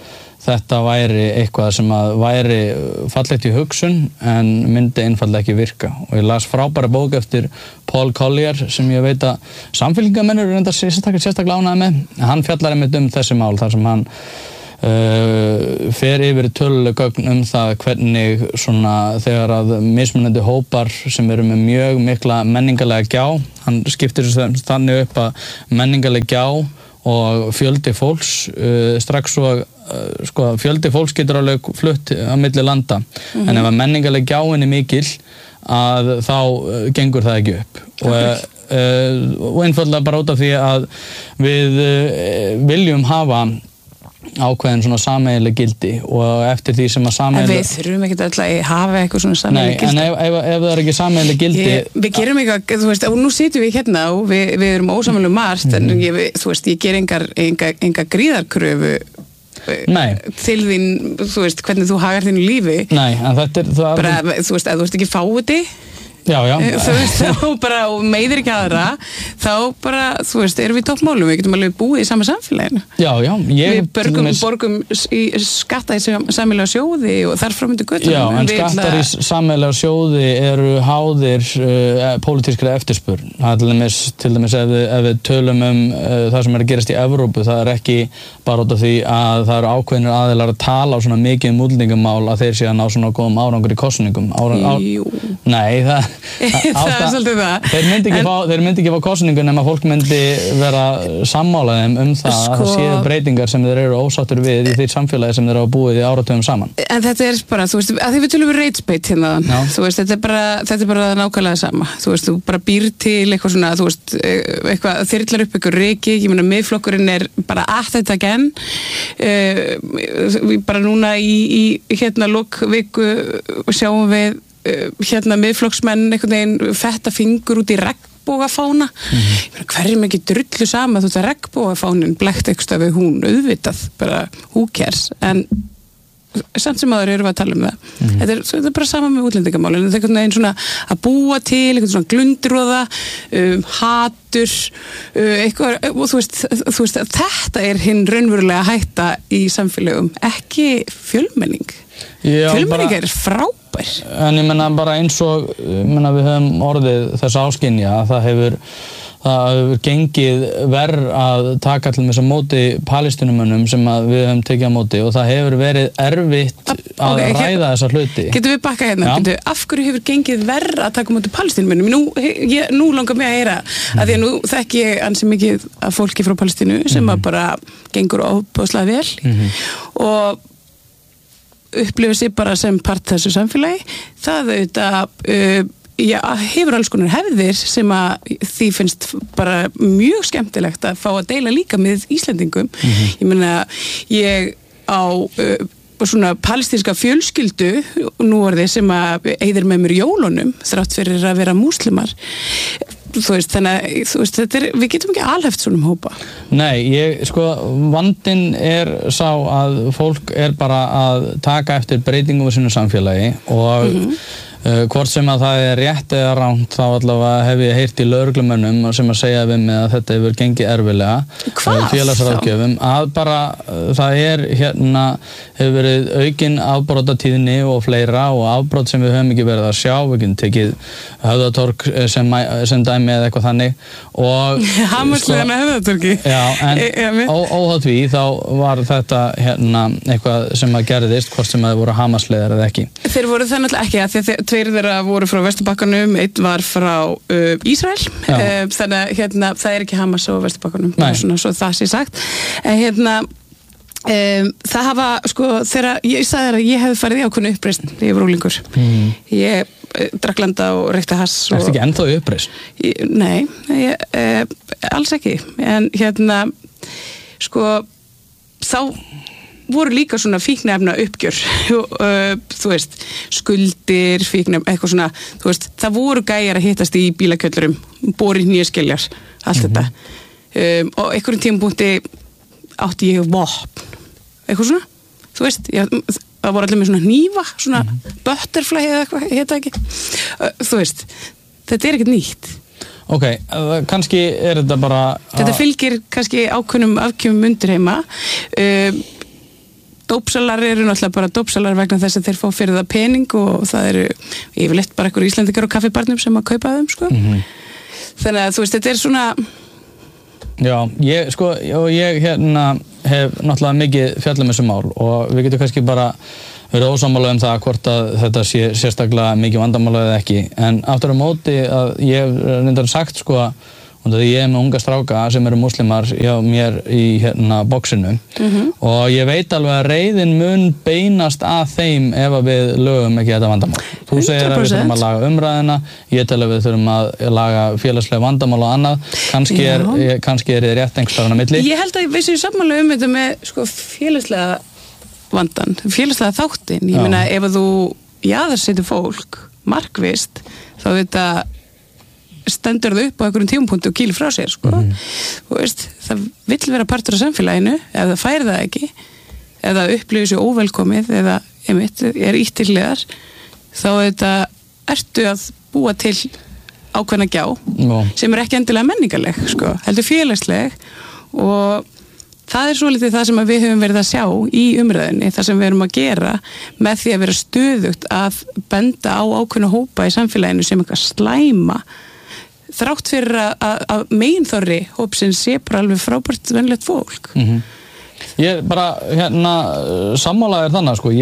þetta væri eitthvað sem að væri fallegt í hugsun en myndi einfaldlega ekki virka og ég las frábæra bók eftir Paul Collier sem ég veit að samfélkingamennur er enda sérstaklega ánægði með. Hann fjallar einmitt þessi mál þar sem hann fer yfir töluleg gögn það hvernig svona þegar að mismunandi hópar sem eru með mjög mikla menningarlega gjá, hann skiptir þannig upp að menningarlega gjá og fjöldi fólks strax og fjöldi fólks getur alveg flutt á milli landa en ef að menningarlega gjáin mikil að þá gengur það ekki upp og einfaldlega bara út af því að við viljum hafa ákveðin svona sameiginleg gildi og eftir því sem að sameiginleg... En við þurfum ekki alltaf að hafa eitthvað svona sameiginleg gildi. Nei, en ef það er ekki sameiginleg gildi... Við gerum eitthvað, þú veist, og nú sitjum við hérna og við erum ósameiginlega margt, en þú veist, ég ger enga gríðarkröfu til þín, þú veist, hvernig þú hagar þínu lífi. Nei, en þetta er... Bara, þú veist, ef þú ert ekki fáiði, Já. Þú veist, þá bara, og meiðir ekki aðra, þá bara, þú veist, erum við toppmálum, við getum alveg búið í sama samfélaginu. Já, við borgum í skatta í sameiginlega sjóði og þar framöndu göttunum. Já, en skattar í sameiginlega sjóði eru háðir pólitískri eftirspurn. Það er til dæmis ef við tölum það sem er að gerast í Evrópu, það er ekki bara út af því að það eru ákveðnir aðilar að tala á svona mikið útlendingamál að þeir sé að ná svona góðum árangur í kosningum. Jú. Nei, það er svolítið það. Þeir myndi ekki fá kosningu nema fólk myndi vera sammála þeim það að það séu breytingar sem þeir eru ósáttur við í því samfélagi sem þeir hafa búið í áratugum saman. En þetta er bara, þú veist, að því við tölum við reitsbeitt hérna, þú veist, þetta er bara nákvæmlega sama. Þú veist, þú bara býr til eitthvað svona, þú veist, eitthvað þyrlar upp eitthvað reki, ég meina miðflokkurinn er bara at þetta again. Bara núna í hérna lokviku sjáum við hérna miðflokksmenn einhvern veginn fetta fingur út í regnbogafána. Hverjum ekki drullu sama þú veist að regnbogafánin blekt eitthvað við hún auðvitað, bara who cares, en samt sem aður erum við að tala það. Þetta er bara sama með útlendingamálinu, þetta er einhvern veginn svona að búa til einhvern svona glundróða, hatur, eitthvað, og þú veist þetta er hinn raunverulega hætta í samfélögum, ekki fjölmenning. Fjölmenning er frábær. En ég menna bara eins og við höfum orðið þess áskynja að það hefur gengið verð að taka til þess að móti Palestínumönnum sem við höfum tekið á móti og það hefur verið erfitt að ræða þessa hluti. Getum við bakka hérna? Af hverju hefur gengið verð að taka á móti Palestínumönnum? Nú langar mig að heyra að því að nú þekki ég ansi mikið af fólki frá Palestínu sem að bara gengur ofboðslega vel og upplifir sig bara sem part þessu samfélagi. Það auðvitað hefur alls konar hefðir sem að því finnst bara mjög skemmtilegt að fá að deila líka með Íslendingum. Ég meina, ég á svona palestínska fjölskyldu nú orðið sem að eyðir með mér jólunum þrátt fyrir að vera múslimar. Þú veist, þannig að við getum ekki alhæft svona hópa. Nei, vandinn er sá að fólk er bara að taka eftir breytingum í sínu samfélagi og hvort sem að það er rétt eða rangt þá allavega hef ég heyrt í lögreglumönnum sem að segja við mig að þetta hefur gengið erfilega félagsráðgjöfum að bara það er hérna hefur verið aukin afbrotatíðni og fleira og afbrot sem við höfum ekki verið að sjá, við getum tekið Höfðatorg sem dæmi eða eitthvað þannig og Hamarslegan Höfðatorgi. Já, en óháð því þá var þetta hérna eitthvað sem að gerðist hvort sem að það voru Hamarslegar eða ekki. Þeir voru það náttúrulega ekki að því að tveir þeirra voru frá Vesturbakkanum, einn var frá Ísrael, þannig að hérna, það er ekki Hamas á Vesturbakkanum, svona, svo það sé sagt. Hérna, það hafa, þegar ég sagði þér að ég hefði farið í ákveðnu uppreisn þegar ég var unglingur. Ég drakk landa og reykti hass. Ertu ekki ennþá í uppreisn? Nei, alls ekki. En hérna, þá voru líka svona fíkniefna uppgjör þú veist, skuldir fíkniefna, eitthvað svona þú veist, það voru gæjar að hittast í bílakjöllurum borið nýjaskiljar, allt þetta og einhverjum tímapunkti átti ég vopn eitthvað svona, þú veist það voru allir með svona hnífa, svona butterfly eða eitthvað, heita ekki þú veist, þetta er ekkert nýtt. Ok, kannski er þetta bara þetta fylgir kannski ákveðnum afkjöfum undir heima dópsalar eru náttúrulega bara dópsalar vegna þess að þeir fá fyrir það pening og það eru yfirleitt bara einhver Íslendingar og kaffibarnum sem að kaupa þeim, sko. Þannig að þú veist, þetta er svona... Já, ég hef náttúrulega mikið fjallað þessu mál og við getum kannski bara verið ósammála það hvort að þetta sé sérstaklega mikið vandamála eða ekki, en aftur á móti að ég hef reyndar sagt, sko, og því ég er með unga stráka sem eru múslimar hjá mér í boxinu og ég veit alveg að reiðin mun beinast að þeim ef að við lögum ekki þetta vandamál. Þú segir að við þurfum að laga umræðina, ég tel að við þurfum að laga félagslega vandamál og annað, kannski er þið rétt einhvers staðar á milli. Ég held að við séum sammála þetta með, sko, félagslega vandan, félagslega þáttinn. Ég meina, ef að þú jaðarsetur fólk markvisst, þá þetta stendur það upp á einhverjum tímapunkti og kýlir frá sér, sko. Þú veist, það vill vera partur af samfélaginu, ef það fær það ekki, ef það upplifir sér óvelkomið, eða er ítt til hliðar, þá ertu að búa til ákveðna gjá, sem er ekki endilega menningarleg, sko, heldur félagsleg, og það er svolítið það sem við höfum verið að sjá í umræðinni, það sem við erum að gera með því að vera stöðugt að benda á ákveðna hópa í samfélaginu sem eitthvað slæma, þrátt fyrir að meginþorri hópsins sé bara alveg frábært venlegt fólk. Ég bara, sammálaðir þannig, sko,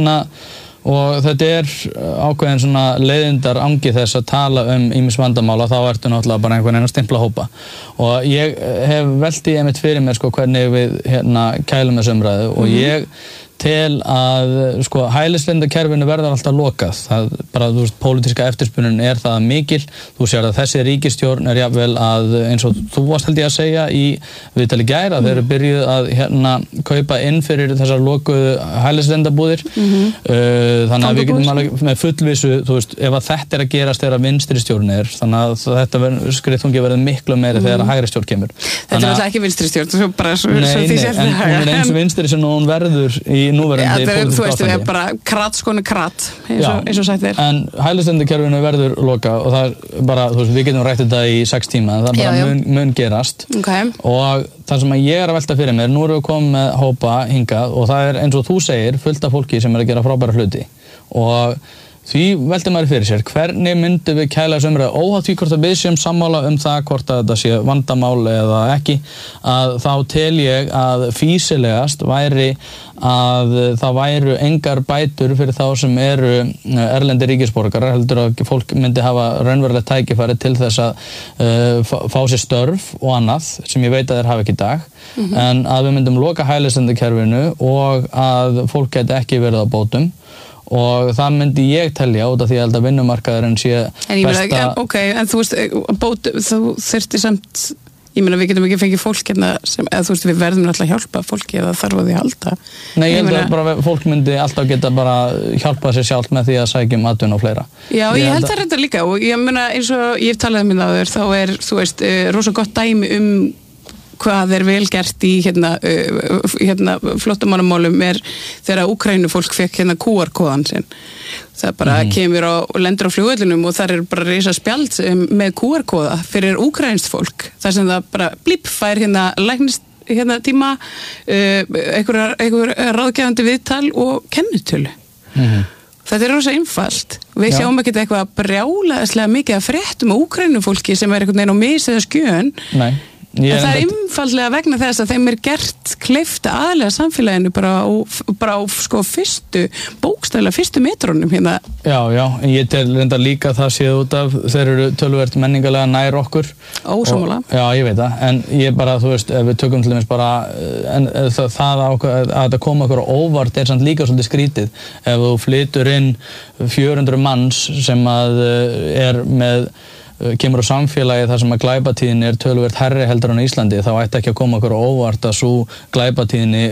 og þetta er ákveðin svona leiðindar angi þess að tala ýmis vandamála, þá ertu náttúrulega bara einhvern veginn að stimpla hópa. Og ég hef veltið einmitt fyrir mér, sko, hvernig við kælum þessu umræðu og ég tel að, sko, hælisleitendakerfinu verður alltaf lokað. Það bara, þú veist, pólitíska eftirspunnin er það mikil. Þú sér að þessi ríkisstjórn er jafnvel að, eins og þú varst held ég að segja í viðtali gær, að þeir eru byrjuð að kaupa inn fyrir þessar lokuðu hælisleitendabúðir. Þannig að við getum alveg með fullvissu, þú veist, ef að þetta er að gerast þegar vinstri stjórn er, þannig að þetta skriðþungi verður miklu meiri þegar hægri stjórn kemur. Þetta er alltaf ekki vinstri stjórn, bara svo því sér. Nei, hún er eins og vinstri sem hún verður í núverandi pólitísku ástandi. Þú veist, við erum bara kratt, eins og sagt þér. En hælisleitendakerfinu verður loka og það er bara, þú veist, við getum rætt þetta í 6 tíma, en það bara mun gerast. Og það sem ég er að velta fyrir mér, nú erum við komið með hópa hingað og það er eins og þú segir, fullt af fólki sem er að gera frábæra hluti. Og því velti maður fyrir sér, hvernig myndum við kæla þessu umræðu, óháð því hvort að við séum sammála það hvort að þetta sé vandamál eða ekki, að þá tel ég að fýsilegast væri að það væru engar bætur fyrir þá sem eru erlendi ríkisborgarar, heldur að fólk myndi hafa raunverulegt tækifæri til þess að fá sér störf og annað sem ég veit að þeir hafa ekki í dag, en að við myndum loka hælisleitendakerfinu og að fólk geti ekki verið á bótum. Og það myndi ég telja út af því að vinnumarkaðurinn sé besta... En þú veist, þú þurfti samt, ég meina við getum ekki fengið fólk eða þú veist, við verðum alltaf að hjálpa fólki eða þarf að því að halda. Nei, ég held að bara fólk myndi alltaf geta bara hjálpað sér sjálft með því að sækja atvinnu og fleira. Já, ég held það reyndar líka og ég meina eins og ég hef talað um það þá er, þú veist, rosa gott dæmi hvað er vel gert í flóttamannamálum þegar Úkrænufólk fekk QR-kóðan sinn. Það bara kemur og lendur á flugvellinum og þar er bara risa spjald með QR-kóða fyrir úkrænst fólk. Þar sem það bara fær læknist tíma, einhver ráðgefandi viðtal og kennitölu. Þetta er rosa einfalt. Við sjáum ekki eitthvað brjálæðislega mikið að fréttum af Úkrænufólki sem er einhvern veginn á mis eða skjön. Nei. Það er einfaldlega vegna þess að þeim er gert kleift aðlega samfélaginu bara á sko bókstaflega fyrstu metrónum hérna. Já, en ég tel reyndar líka það séð út af þeir eru töluvert menningarlega nær okkur. Ósammála. Já, ég veit það, en ég bara, þú veist, ef við tökum til dæmis bara, en það að þetta koma okkur á óvart samt líka svolítið skrítið. Ef þú flytur inn 400 manns sem að er með kemur á samfélagi þar sem að glæpatíðin er töluvert hærri heldur en á Íslandi, þá ætti ekki að koma okkur á óvart að svo glæpatíðinni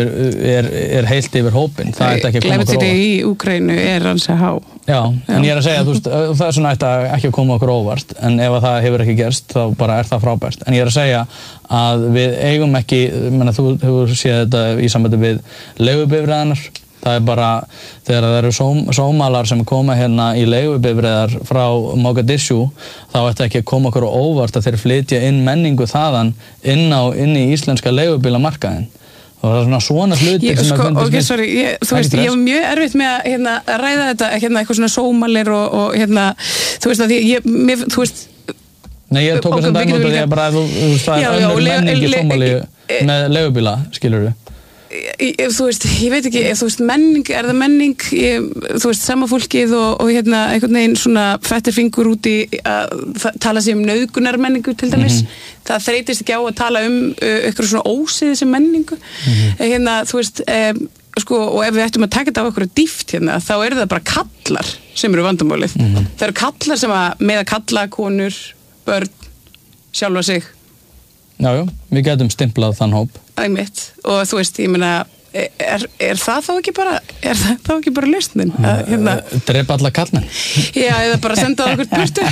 er heilt yfir hópinn. Það ætti ekki að koma okkur á óvart. Glæpatíðin í Úkraínu er ansi há. Já, en ég er að segja, þú veist, það er svona ætti ekki að koma okkur á óvart, en ef það hefur ekki gerst, þá bara er það frábært. En ég er að segja að við eigum ekki, þú hefur séð þetta í sambandi við leigubifreiðarnar. Það er bara, þegar það eru sómalar sem koma hérna í leigubifreiðar frá Mogadishu, þá ætti ekki að koma okkur á óvart að þeir flytja inn menningu þaðan inn í íslenska leigubílamarkaðinn. og það er svona hlutir sem að okay, sorry, þú veist, ég var mjög erfitt með að ræða þetta, eitthvað svona sómalir og þú veist að þú veist Nei, ég tók þessum dæmi út og ég bara, það önnur menning í Sómalíu með leigubíla, skilurðu? Þú veist, ég veit ekki, þú veist, menning, er það menning, þú veist, sama fólkið og einhvern veginn svona fettir fingur út í að tala sig nauðgunar menningu til dæmis, það þreytist ekki á að tala eitthvað svona ósiði sem menningu, þú veist, og ef við ættum að taka þetta á eitthvað dýft þá eru það bara kallar sem eru vandamálið, það eru kallar sem með að kalla konur, börn, sjálfa sig. Já, við getum stimplað þann hóp. Æmitt, og þú veist, ég meina, er það þá ekki bara lausnin? Drepa alla kallmenn. Já, eða bara senda það okkur burtu.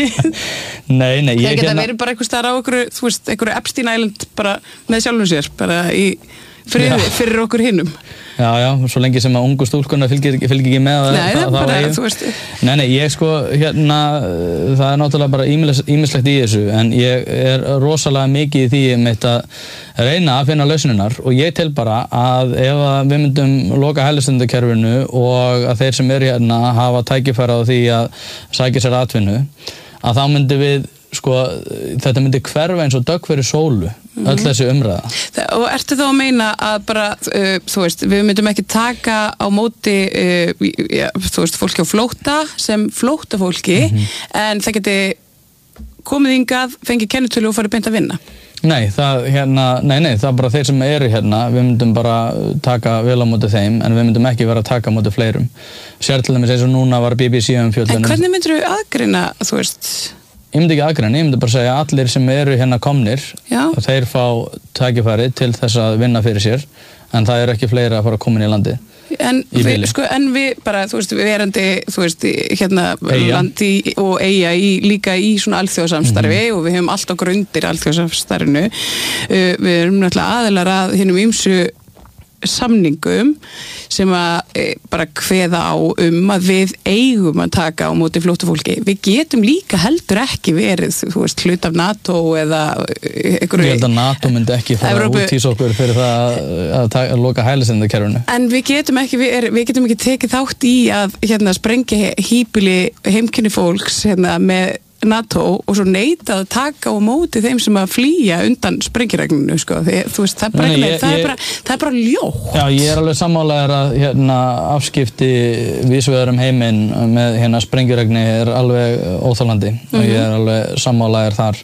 Nei, það geta verið bara einhvers staðar á einhverju Epstein Island bara með sjálfum sér, bara í friði fyrir okkur hinnum. Já, svo lengi sem að ungu stúlkunna fylgir ekki með Nei, ég það er náttúrulega bara ýmislegt í þessu, en ég er rosalega mikið í því að reyna að finna lausninar, og ég tel bara að ef við myndum loka hælisleitendakerfinu og að þeir sem eru hérna hafa tækifæri á því að sækja sér atvinnu, að þá myndi við þetta myndi hverfa eins og dögg fyrir sólu, öll þessi umræða. Og ertu þá að meina að bara, þú veist, við myndum ekki taka á móti, þú veist, fólki á flótta sem flóttafólki, en það geti komið hingað, fengið kennitölu og farið beint að vinna? Nei, það er bara þeir sem eru hérna, við myndum bara taka vel á móti þeim, en við myndum ekki vera að taka á móti fleirum. Sér til dæmis eins og núna var BBC umfjöllun. En hvernig myndir þú aðgreina, þú veist? Ég myndi ekki aðgreina, ég myndi bara segja að allir sem eru hérna komnir, þeir fá tækifæri til þess að vinna fyrir sér, en það eru ekki fleiri að fara að koma inn í landi. En við bara, þú veist, við erandi, þú veist, hérna landi og eiga líka í svona alþjóðsamstarfi og við höfum allt okkur undir alþjóðsamstarfinu. Við erum náttúrulega aðilar að hinum ýmsu samningum sem að bara kveða á að við eigum að taka á móti flóttafólki. Við getum líka heldur ekki verið, þú veist, hlut af NATO eða einhverju... Ég held að NATO myndi ekki fara út í okkur fyrir það að loka hælisleitendakerfinu. En við getum ekki tekið þátt í að sprengja híbýli heimkynni fólks með NATO og svo neita að taka á móti þeim sem að flýja undan sprengireglunu, þú veist, það er bara ljótt. Já, ég er alveg sammálaður að afskipti vísvegar heiminn með sprengiregni er alveg óþolandi og ég er alveg sammálaður þar.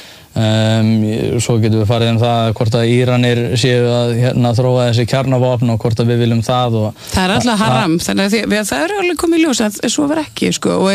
Svo getum við farið það hvort að Íranir séu að þróa þessi kjarnavopn og hvort að við viljum það. Það er alltaf haram, þannig að það er alveg komið í ljós að svo verð ekki,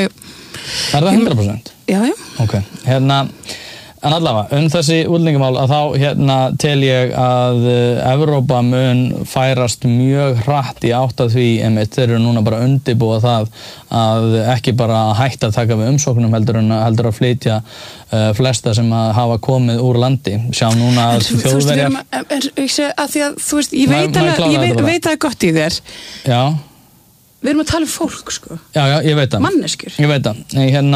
Er það 100%? Já. Ok, en allavega, þessi útlendingamál að þá tel ég að Evrópa mun færast mjög hratt í átt að því þeir eru núna bara undirbúa það að ekki bara hætta að taka við umsóknum heldur að flytja flesta sem að hafa komið úr landi. Sjá núna að Þjóðverjar... Þú veist, ég veit að það er gott í þér. Já. Við erum að tala fólk, Já, ég veit það. Manneskjur. Ég veit það.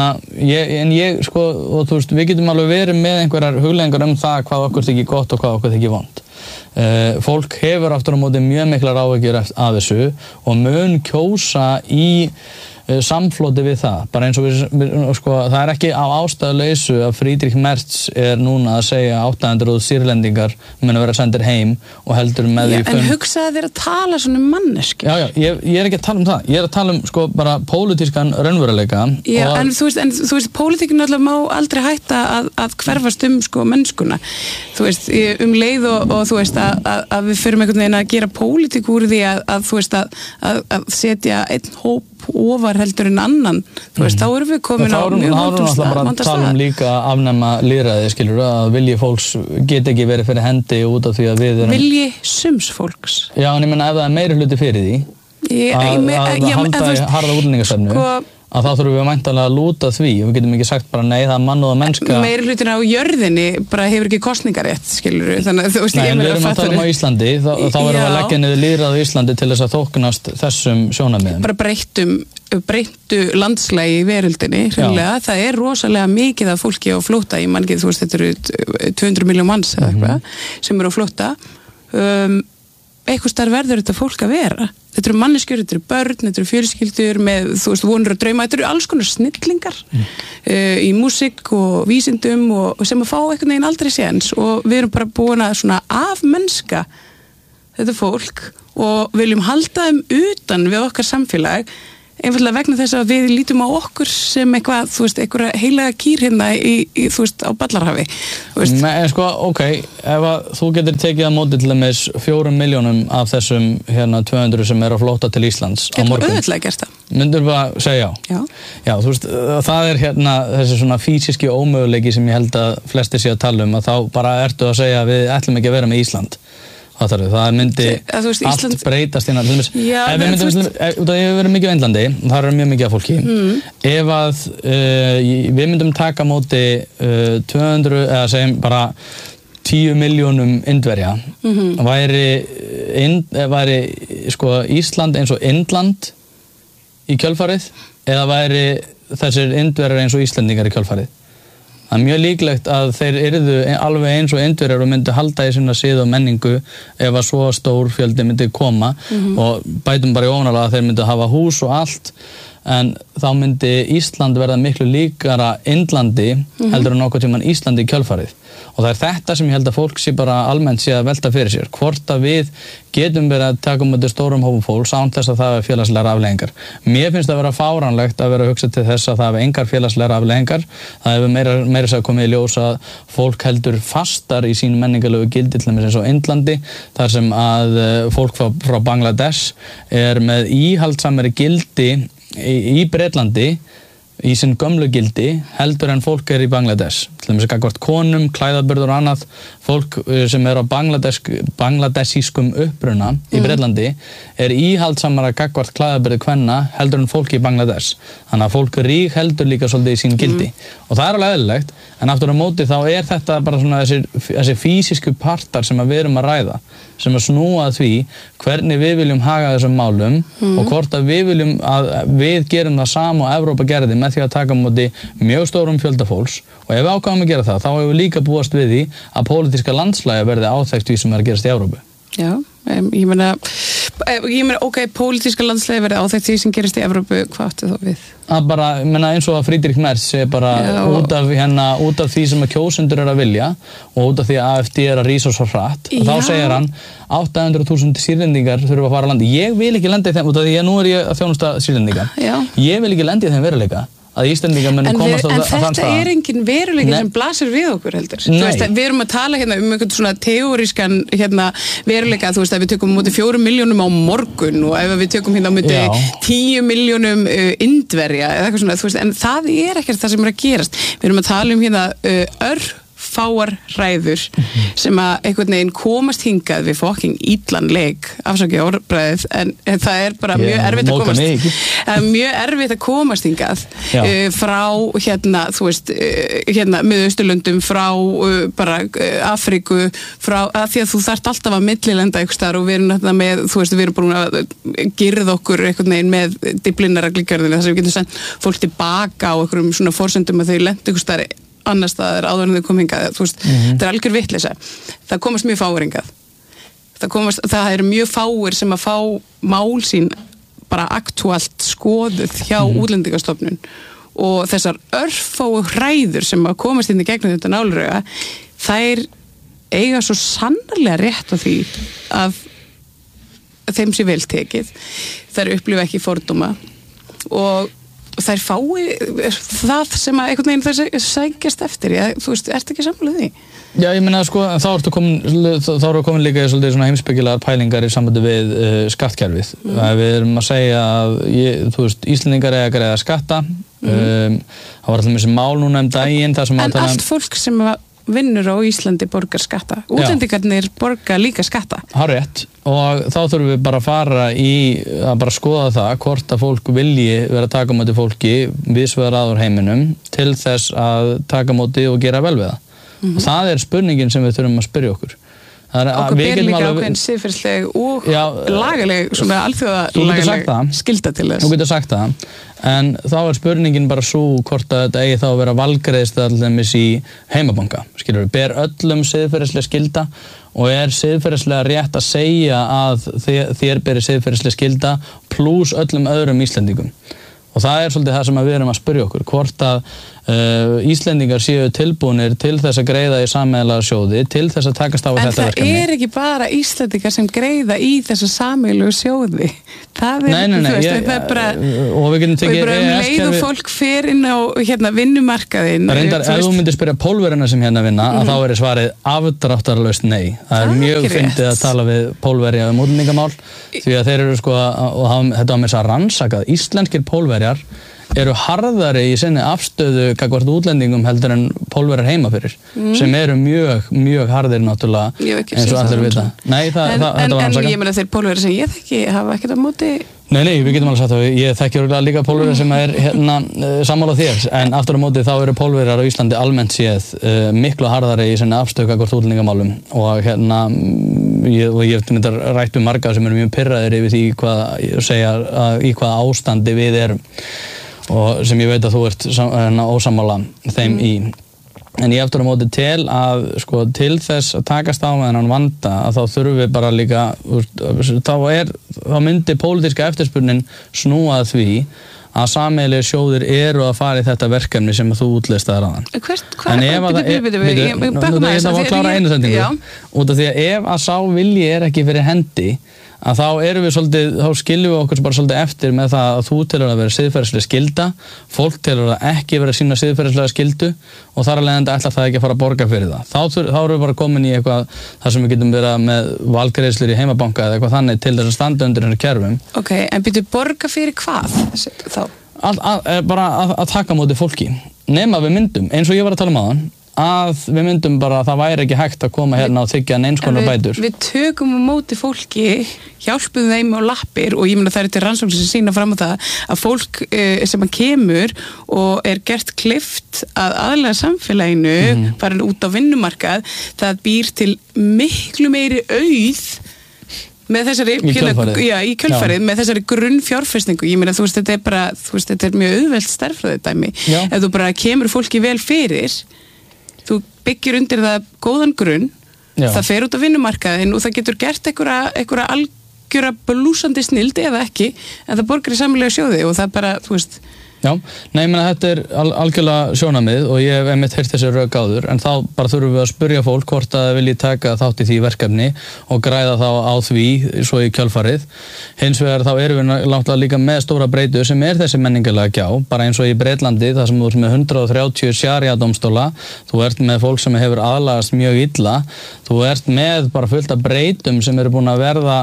Og þú veist, við getum alveg verið með einhverjar hugleiðingar það hvað okkur þykir gott og hvað okkur þykir vont. Fólk hefur aftur á móti mjög miklar áhyggjur af þessu og mun kjósa í samfloti við það. Bara eins og það er ekki á ástæðuleysu að Friedrich Merz er núna að segja 800 sýrlendingar munu vera sendir heim og heldur með því En hugsaðu þér að tala svona manneski. Já, ég er ekki að tala það. Ég er að tala bara pólitískan raunveruleika. Já, en þú veist, pólitíkin alltaf má aldrei hætta að hverfast mennskuna. Þú veist, leið og þú veist að við förum einhvern veginn að gera pólitík úr því að þú veist að setja einn hóp ofar heldur en annan, þú veist, þá erum við komin á mjög vandum stað. Þá erum við tala líka afnema lýðræði, skilur, að vilji fólks get ekki verið fyrir hendi út af því að við erum... Vilji sums fólks? Já, en ég menna ef það er meiri hluti fyrir því að halda í harða útlendingarstefnu, að þá þurfum við væntanlega að lúta því og við getum ekki sagt bara nei, það er mann og mennska. Meiri hlutin á jörðinni bara hefur ekki kosningarétt, skilur við, þannig að þú veist, ég meira að fatta á Íslandi, þá erum við að leggja niður lýðræði á Íslandi til þess að þóknast þessum sjónarmiðum. Bara breyttu landslægi í veröldinni, hreinlega, það er rosalega mikið af fólki á flótta, ég man ekki, þú veist, þetta eru 200 milljón manns eða eitthvað sem eru á flótta. eitthvað starf verður þetta fólk að vera. Þetta eru manneskjur, þetta eru börn, þetta eru fjölskyldur með, þú veist, vonur og drauma, þetta eru alls konar snillingar í músík og vísindum og sem að fá einhvern veginn aldrei séns og við erum bara búin að svona afmennska þetta fólk og viljum halda þeim utan við okkar samfélag einfallega vegna þess að við lítum á okkur sem eitthvað, þú veist, einhverja heilaga kýr hérna í þú veist, á Ballarhafi. En sko, ok, ef að þú getur tekið að móti til dæmis 4 milljónum af þessum hérna 200 sem eru á flótta til Íslands á morgun. Getur auðvitað gert það. Myndur bara segja já? Já. Já, þú veist, það er hérna þessi svona físiski ómöguleiki sem ég held að flestir sé að tala að þá bara ertu að segja að við ætlum ekki að vera með Ísland. Það myndi allt breytast innan ef við verðum mikið á Indlandi það eru mjög mikið af fólki ef að við myndum taka móti 200 eða segjum bara 10 milljónum Indverja væri sko Ísland eins og Indland í kjölfarið eða væri þessir Indverjar eins og Íslendingar í kjölfarið. Það mjög líklegt að þeir yrðu alveg eins og Indverjar og myndu halda í sína sið og menningu ef að svo stór fjöldi myndi koma og bætum bara í ofanálag að þeir myndu hafa hús og allt en þá myndi Ísland verða miklu líkara Indlandi heldur en nokkuð tímann Íslandi í kjölfarið og það er þetta sem ég held að fólk sé bara almennt sé að velta fyrir sér hvort að við getum verið að taka um þetta stórum hópum fólks án þess að það er félagslegar afleiðingar. Mér finnst það að vera fáránlegt að vera að hugsa til þess að það hefur engar félagslegar afleiðingar. Það hefur meira að komið í ljós að fólk heldur fastar í sín menningarlegu gildi til dæmis eins og Indlandi þar sem að fólk frá Bangladesh er með íhaldsamari gildi í Bretlandi í sinn gömlu gildi heldur en fólk er í Bangladesh til dæmis gagnvart konum, klæðaburður og annað fólk sem er á bangladesískum uppruna í Bretlandi er íhaldsamara gagnvart klæðaburði kvenna heldur en fólk í Bangladesh þannig að fólk heldur líka svolítið í sín gildi og það er alveg eðlilegt en aftur á móti þá er þetta bara svona þessi físísku partar sem við erum að ræða sem að snúa að því hvernig við viljum haga þessum málum og hvort að við viljum að við gerum það sama og Evrópa gerði með því að taka á móti mjög stórum fjölda fólks og ef við ákváðum að gera það þá hefur við líka búast við því að pólitíska landslægi verði áþekkt því sem er að gerast í Evrópu. Já, ég meina ok, pólitíska landslægi verði áþekkt því sem gerist í Evrópu, hvað áttu þá við? Að bara, eins og að Friedrich Merz er bara út af því sem að kjósendur er að vilja og út af því að AfD er að rísa svo hratt og þá segir hann 800.000 sýrlendingar þurfa að fara að landa. Ég vil ekki lenda í þeim út af því að nú er ég að þjónusta sýrlendinga. Ég vil ekki lenda í þeim veruleika að Íslendingar muni komast á þann stað. En þetta er engin veruleiki sem blasir við okkur heldur. Þú veist, við erum að tala hérna einhvern svona teórískan veruleika, þú veist, að við tökum móti 4 milljónum á morgun og ef við tökum hérna móti 10 milljónum Indverja eða eitthvað svona, þú veist, en það er ekkert það sem er að gerast. Við erum að tala um hérna fáar ræður sem að einhvern veginn komast hingað við fucking illan leik afsakið orðbræðið en það er bara mjög erfitt að komast hingað frá þú veist Miðausturlöndum frá bara Afríku frá að því að þú þarft alltaf að millilenda einhvers staðar og við erum með þú veist við erum búin að girða okkur einhvern veginn með Dyflinnarreglugerðinni þar sem við getum sendt fólk tilbaka á einhverjum svona forsendum að þau lendi einhvers staðar annars staðar áður en þau kom hingað, þú veist, þetta er algjör vitleysa. Það komast mjög fáir hingað. Það eru mjög fáir sem að fá mál sín bara aktúalt skoðuð hjá Útlendingastofnun og þessar örfáu hræður sem að komast inn í gegnum þetta nálrauga, þær eiga svo sannarlega rétt á því að þeim sé vel tekið. Þær upplifa ekki fordóma og þær fái það sem að einhvern veginn þær sækjast eftir. Þú veist, ertu ekki sammála því? Já, ég meina, sko, þá eru komin líka svolítið svona heimspekilegar pælingar í sambandi við skattkerfið. Við erum að segja að, þú veist, Íslendingar eiga að greiða skatta. Það var alltaf þessi mál núna daginn. En allt fólk sem vinnur á Íslandi borgar skatta. Útlendingarnir borga líka skatta. Hárrétt. Og þá þurfum við bara að fara í að bara skoða það hvort að fólk vilji vera að taka á móti fólki víðsvegar að úr heiminum til þess að taka á móti og gera vel við það. Og það er spurningin sem við þurfum að spyrja okkur. okkur ber líka ákveðin siðferðisleg og lagaleg, svona alþjóðalagaleg skylda til þess. Þú getur sagt það, en þá spurningin bara svo hvort að þetta eigi þá að vera valgreiðsla allir í heimabanka, skilur við, ber öllum siðferðisleg skylda og siðferðislega rétt að segja að þér beri siðferðisleg skylda pluss öllum öðrum Íslendingum. Og það svolítið það sem við erum að spyrja okkur, hvort að Íslendingar séu tilbúnir til þess að greiða í sameiginlega sjóði, til þess að takast á við þetta verkefni. En það ekki bara Íslendingar sem greiða í þessa sameiginlegu sjóði. Það er bara, og við getum tekið leið og fólk fer inn á vinnumarkaðinn. Reyndar, ef þú myndir spyrja Pólverjana sem hérna vinna, að þá svarið afdráttarlaust nei. Það mjög fyndið að tala við Pólverja útlendingamál, því að þeir eru og þetta var með þess að rannsakað, íslenskir Pólverjar eru harðari í sinni afstöðu gagnvart útlendingum heldur en Pólverjar heima fyrir, sem eru mjög, mjög harðir náttúrulega, eins og allir vita. Nei, þetta var rannsakað. En ég meina þeir Pólverjar sem ég þekki hafa ekkert á móti. Nei, við getum alveg sagt það. Ég þekki líka Pólverjar sem sammála þér, en aftur á móti þá eru Pólverjar á Íslandi almennt séð miklu harðari í sinni afstöðu gagnvart útlendingamálum og ég myndar rætt marga sem eru mjög pirraðir yfir því í hvaða ástandi við erum og sem ég veit að þú ert ósammála þeim í. En ég aftur á móti til að til þess að takast á með þennan vanda að þá þurfum við bara líka þá myndi pólitíska eftirspurnin snúa að því að sameiginlegir sjóðir eru að fara í þetta verkefni sem þú útlistaðir áðan. Það var að klára einu sendingu út af því að ef að sá vilji ekki fyrir hendi að þá erum við svolítið, þá skiljum við okkur bara svolítið eftir með það að þú telur að vera siðferðislega skylda, fólk telur að ekki vera sína siðferðislega skyldu og þar af leiðandi ætlar það ekki að fara að borga fyrir það. Þá erum við bara komin í eitthvað þar sem við getum verið með valgreiðslur í heimabanka eða eitthvað þannig til þess að standa undir þessu kerfum. Ok, en byrju borga fyrir hvað þá? Bara að taka móti fólki. Nema við myndum, eins og ég var að tala um áðan, að við myndum bara að það væri ekki hægt að koma hérna og þiggja eins konar bætur. Við tökum á móti fólki, hjálpum þeim á lappir og ég meina það til rannsóknir sem sýna fram á það að fólk sem kemur og gert kleift að aðlaga samfélaginu, farin út á vinnumarkað, það býr til miklu meiri auð með þessari í kjölfarið með þessari grunnfjárfestingu. Ég meina þetta mjög auðvelt stærðfræðidæmi. Ef þú bara kemur fólki vel fyrir, þú byggir undir það góðan grunn, það fer út á vinnumarkaðinn og það getur gert einhverja algjöra blúsandi snildi eða ekki, en það borgar í sameiginlega sjóði og það bara, Já, nei, þetta algjörlega sjónarmið og ég hef einmitt heyrt þessi rök áður, en þá bara þurfum við að spyrja fólk hvort að það vilji taka þátt í því verkefni og græða þá á því svo í kjölfarið. Hins vegar þá erum við náttúrulega líka með stóra breytu sem þessi menningarlega gjá, bara eins og í Breitlandi, þar sem þú ert með 130 sharia-dómstóla, þú ert með fólk sem hefur aðlagast mjög illa, þú ert með bara fullt af breytum sem eru búin að verða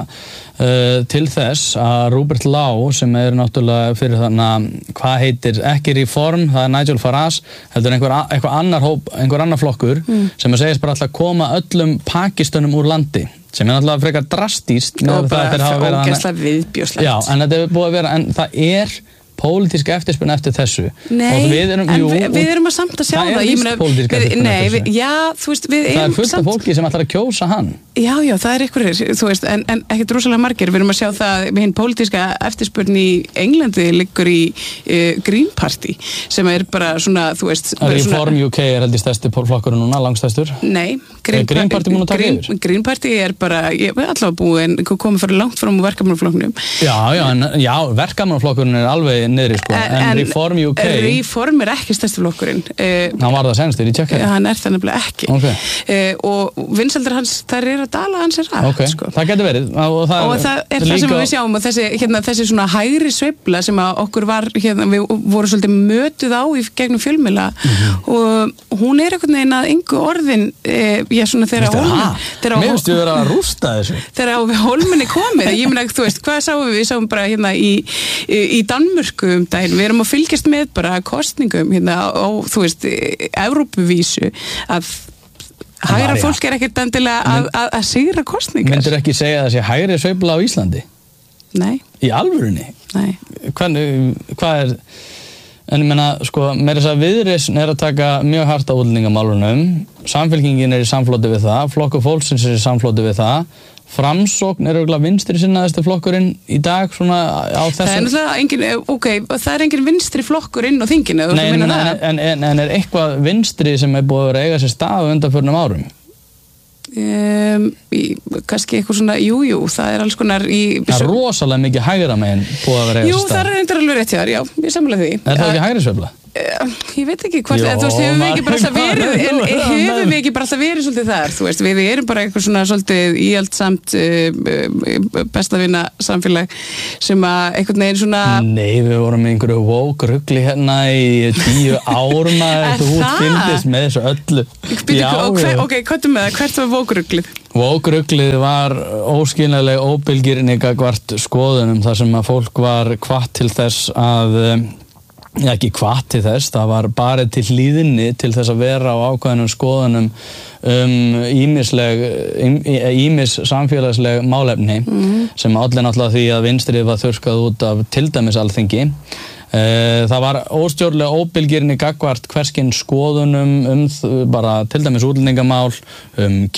til þess að Robert Law sem náttúrulega fyrir hvað heitir, ekki Reform, það Nigel Farage, heldur einhver annar flokkur sem segist bara alltaf koma öllum Pakistanum úr landi, sem náttúrulega frekar drastíst og bara ógeðslega viðbjóðslegt. Já, en þetta búið að vera, en það pólitísk eftirspurn eftir þessu. Nei, við erum að samt að sjá það. Það víst pólitísk eftirspurn eftir þessu. Það fullt af fólki sem ætlar að kjósa hann. Já, það einhverjir, en ekkert rosalega margir. Við erum að sjá það með hinn pólitíska eftirspurn í Englandi liggur í Green Party, sem bara svona, Reform UK heldur stærsti flokkurinn núna, langstærstur. Nei, Green Party múin að taka yfir. Green Party bara, ég er allavega búin, komið fyrir langt fram úr verkamannaflokknum. Já, verkamannaflokkurinn alveg niðri, en Reform UK Reform ekki stærsti flokkurinn. Hann var það senstur í Tjekkland. Hann það nefnilega ekki. Og vinsældir hans, þær að dala hans rætt. Það getur verið. Og það það sem við sjáum og þessi svona hægri sveifla sem að okkur var, við vorum svolítið mötuð á í gegnum fjölmiðla og hún einhvern veginn að engu orðin þegar Mér finnst við vera að rústa þessu. Þegar á Hólminni komið, ég meina, hvað sáum við? Við sáum bara í Danmörku daginn, við erum að fylgjast með bara kosningum á, Evrópuvísu að hægra fólk ekkert endilega að sigra kosningar. Myndir ekki segja þessi hægri sveifla á Íslandi? Nei. Í alvörunni? Nei. Hvað En ég meina, sko, meira þess að Viðreisn að taka mjög hart á útlendingamálunum, Samfylkingin í samfloti við það, Flokkur fólksins í samfloti við það, Framsókn örugglega vinstri sinnaðasti flokkurinn í dag svona á þessum... Það náttúrulega engin, það engin vinstri flokkur inn á þinginu. Nei, en eitthvað vinstri sem búið að vera eiga sér stað á undanförnum árum? Kannski eitthvað svona, jú, það alls konar í... Það rosalega mikið hægra megin búið að vera eiga sér stað. Jú, það reyndar alveg rétt hjá þér, já, ég sammála því. Er það ekki hægri sveifla? Ég veit ekki hvort, þú veist, hefur við ekki bara alltaf verið svolítið þar, þú veist, við erum bara eitthvað svona svolítið íhaldsamt bestavina samfélag sem að einhvern veginn svona... Nei, við vorum með einhverju woke rugli hérna í 10 árum að þú fylgdist með þessu öllu. Ok, hvað með það, hvert var woke ruglið? Woke ruglið var óskiljanleg óbylgirni gagnvart skoðunum þar sem að fólk var hvatt til þess að ekki hvatt til þess, það var bara til hlýðinni til þess að vera á ákveðnum skoðunum ýmis samfélagsleg málefni sem olli náttúrulega því að vinstrið var þurrkað út af til dæmis Alþingi. Það var óstjórnlega óbylgirni gagnvart hverskinn skoðunum bara til dæmis útlendingamál,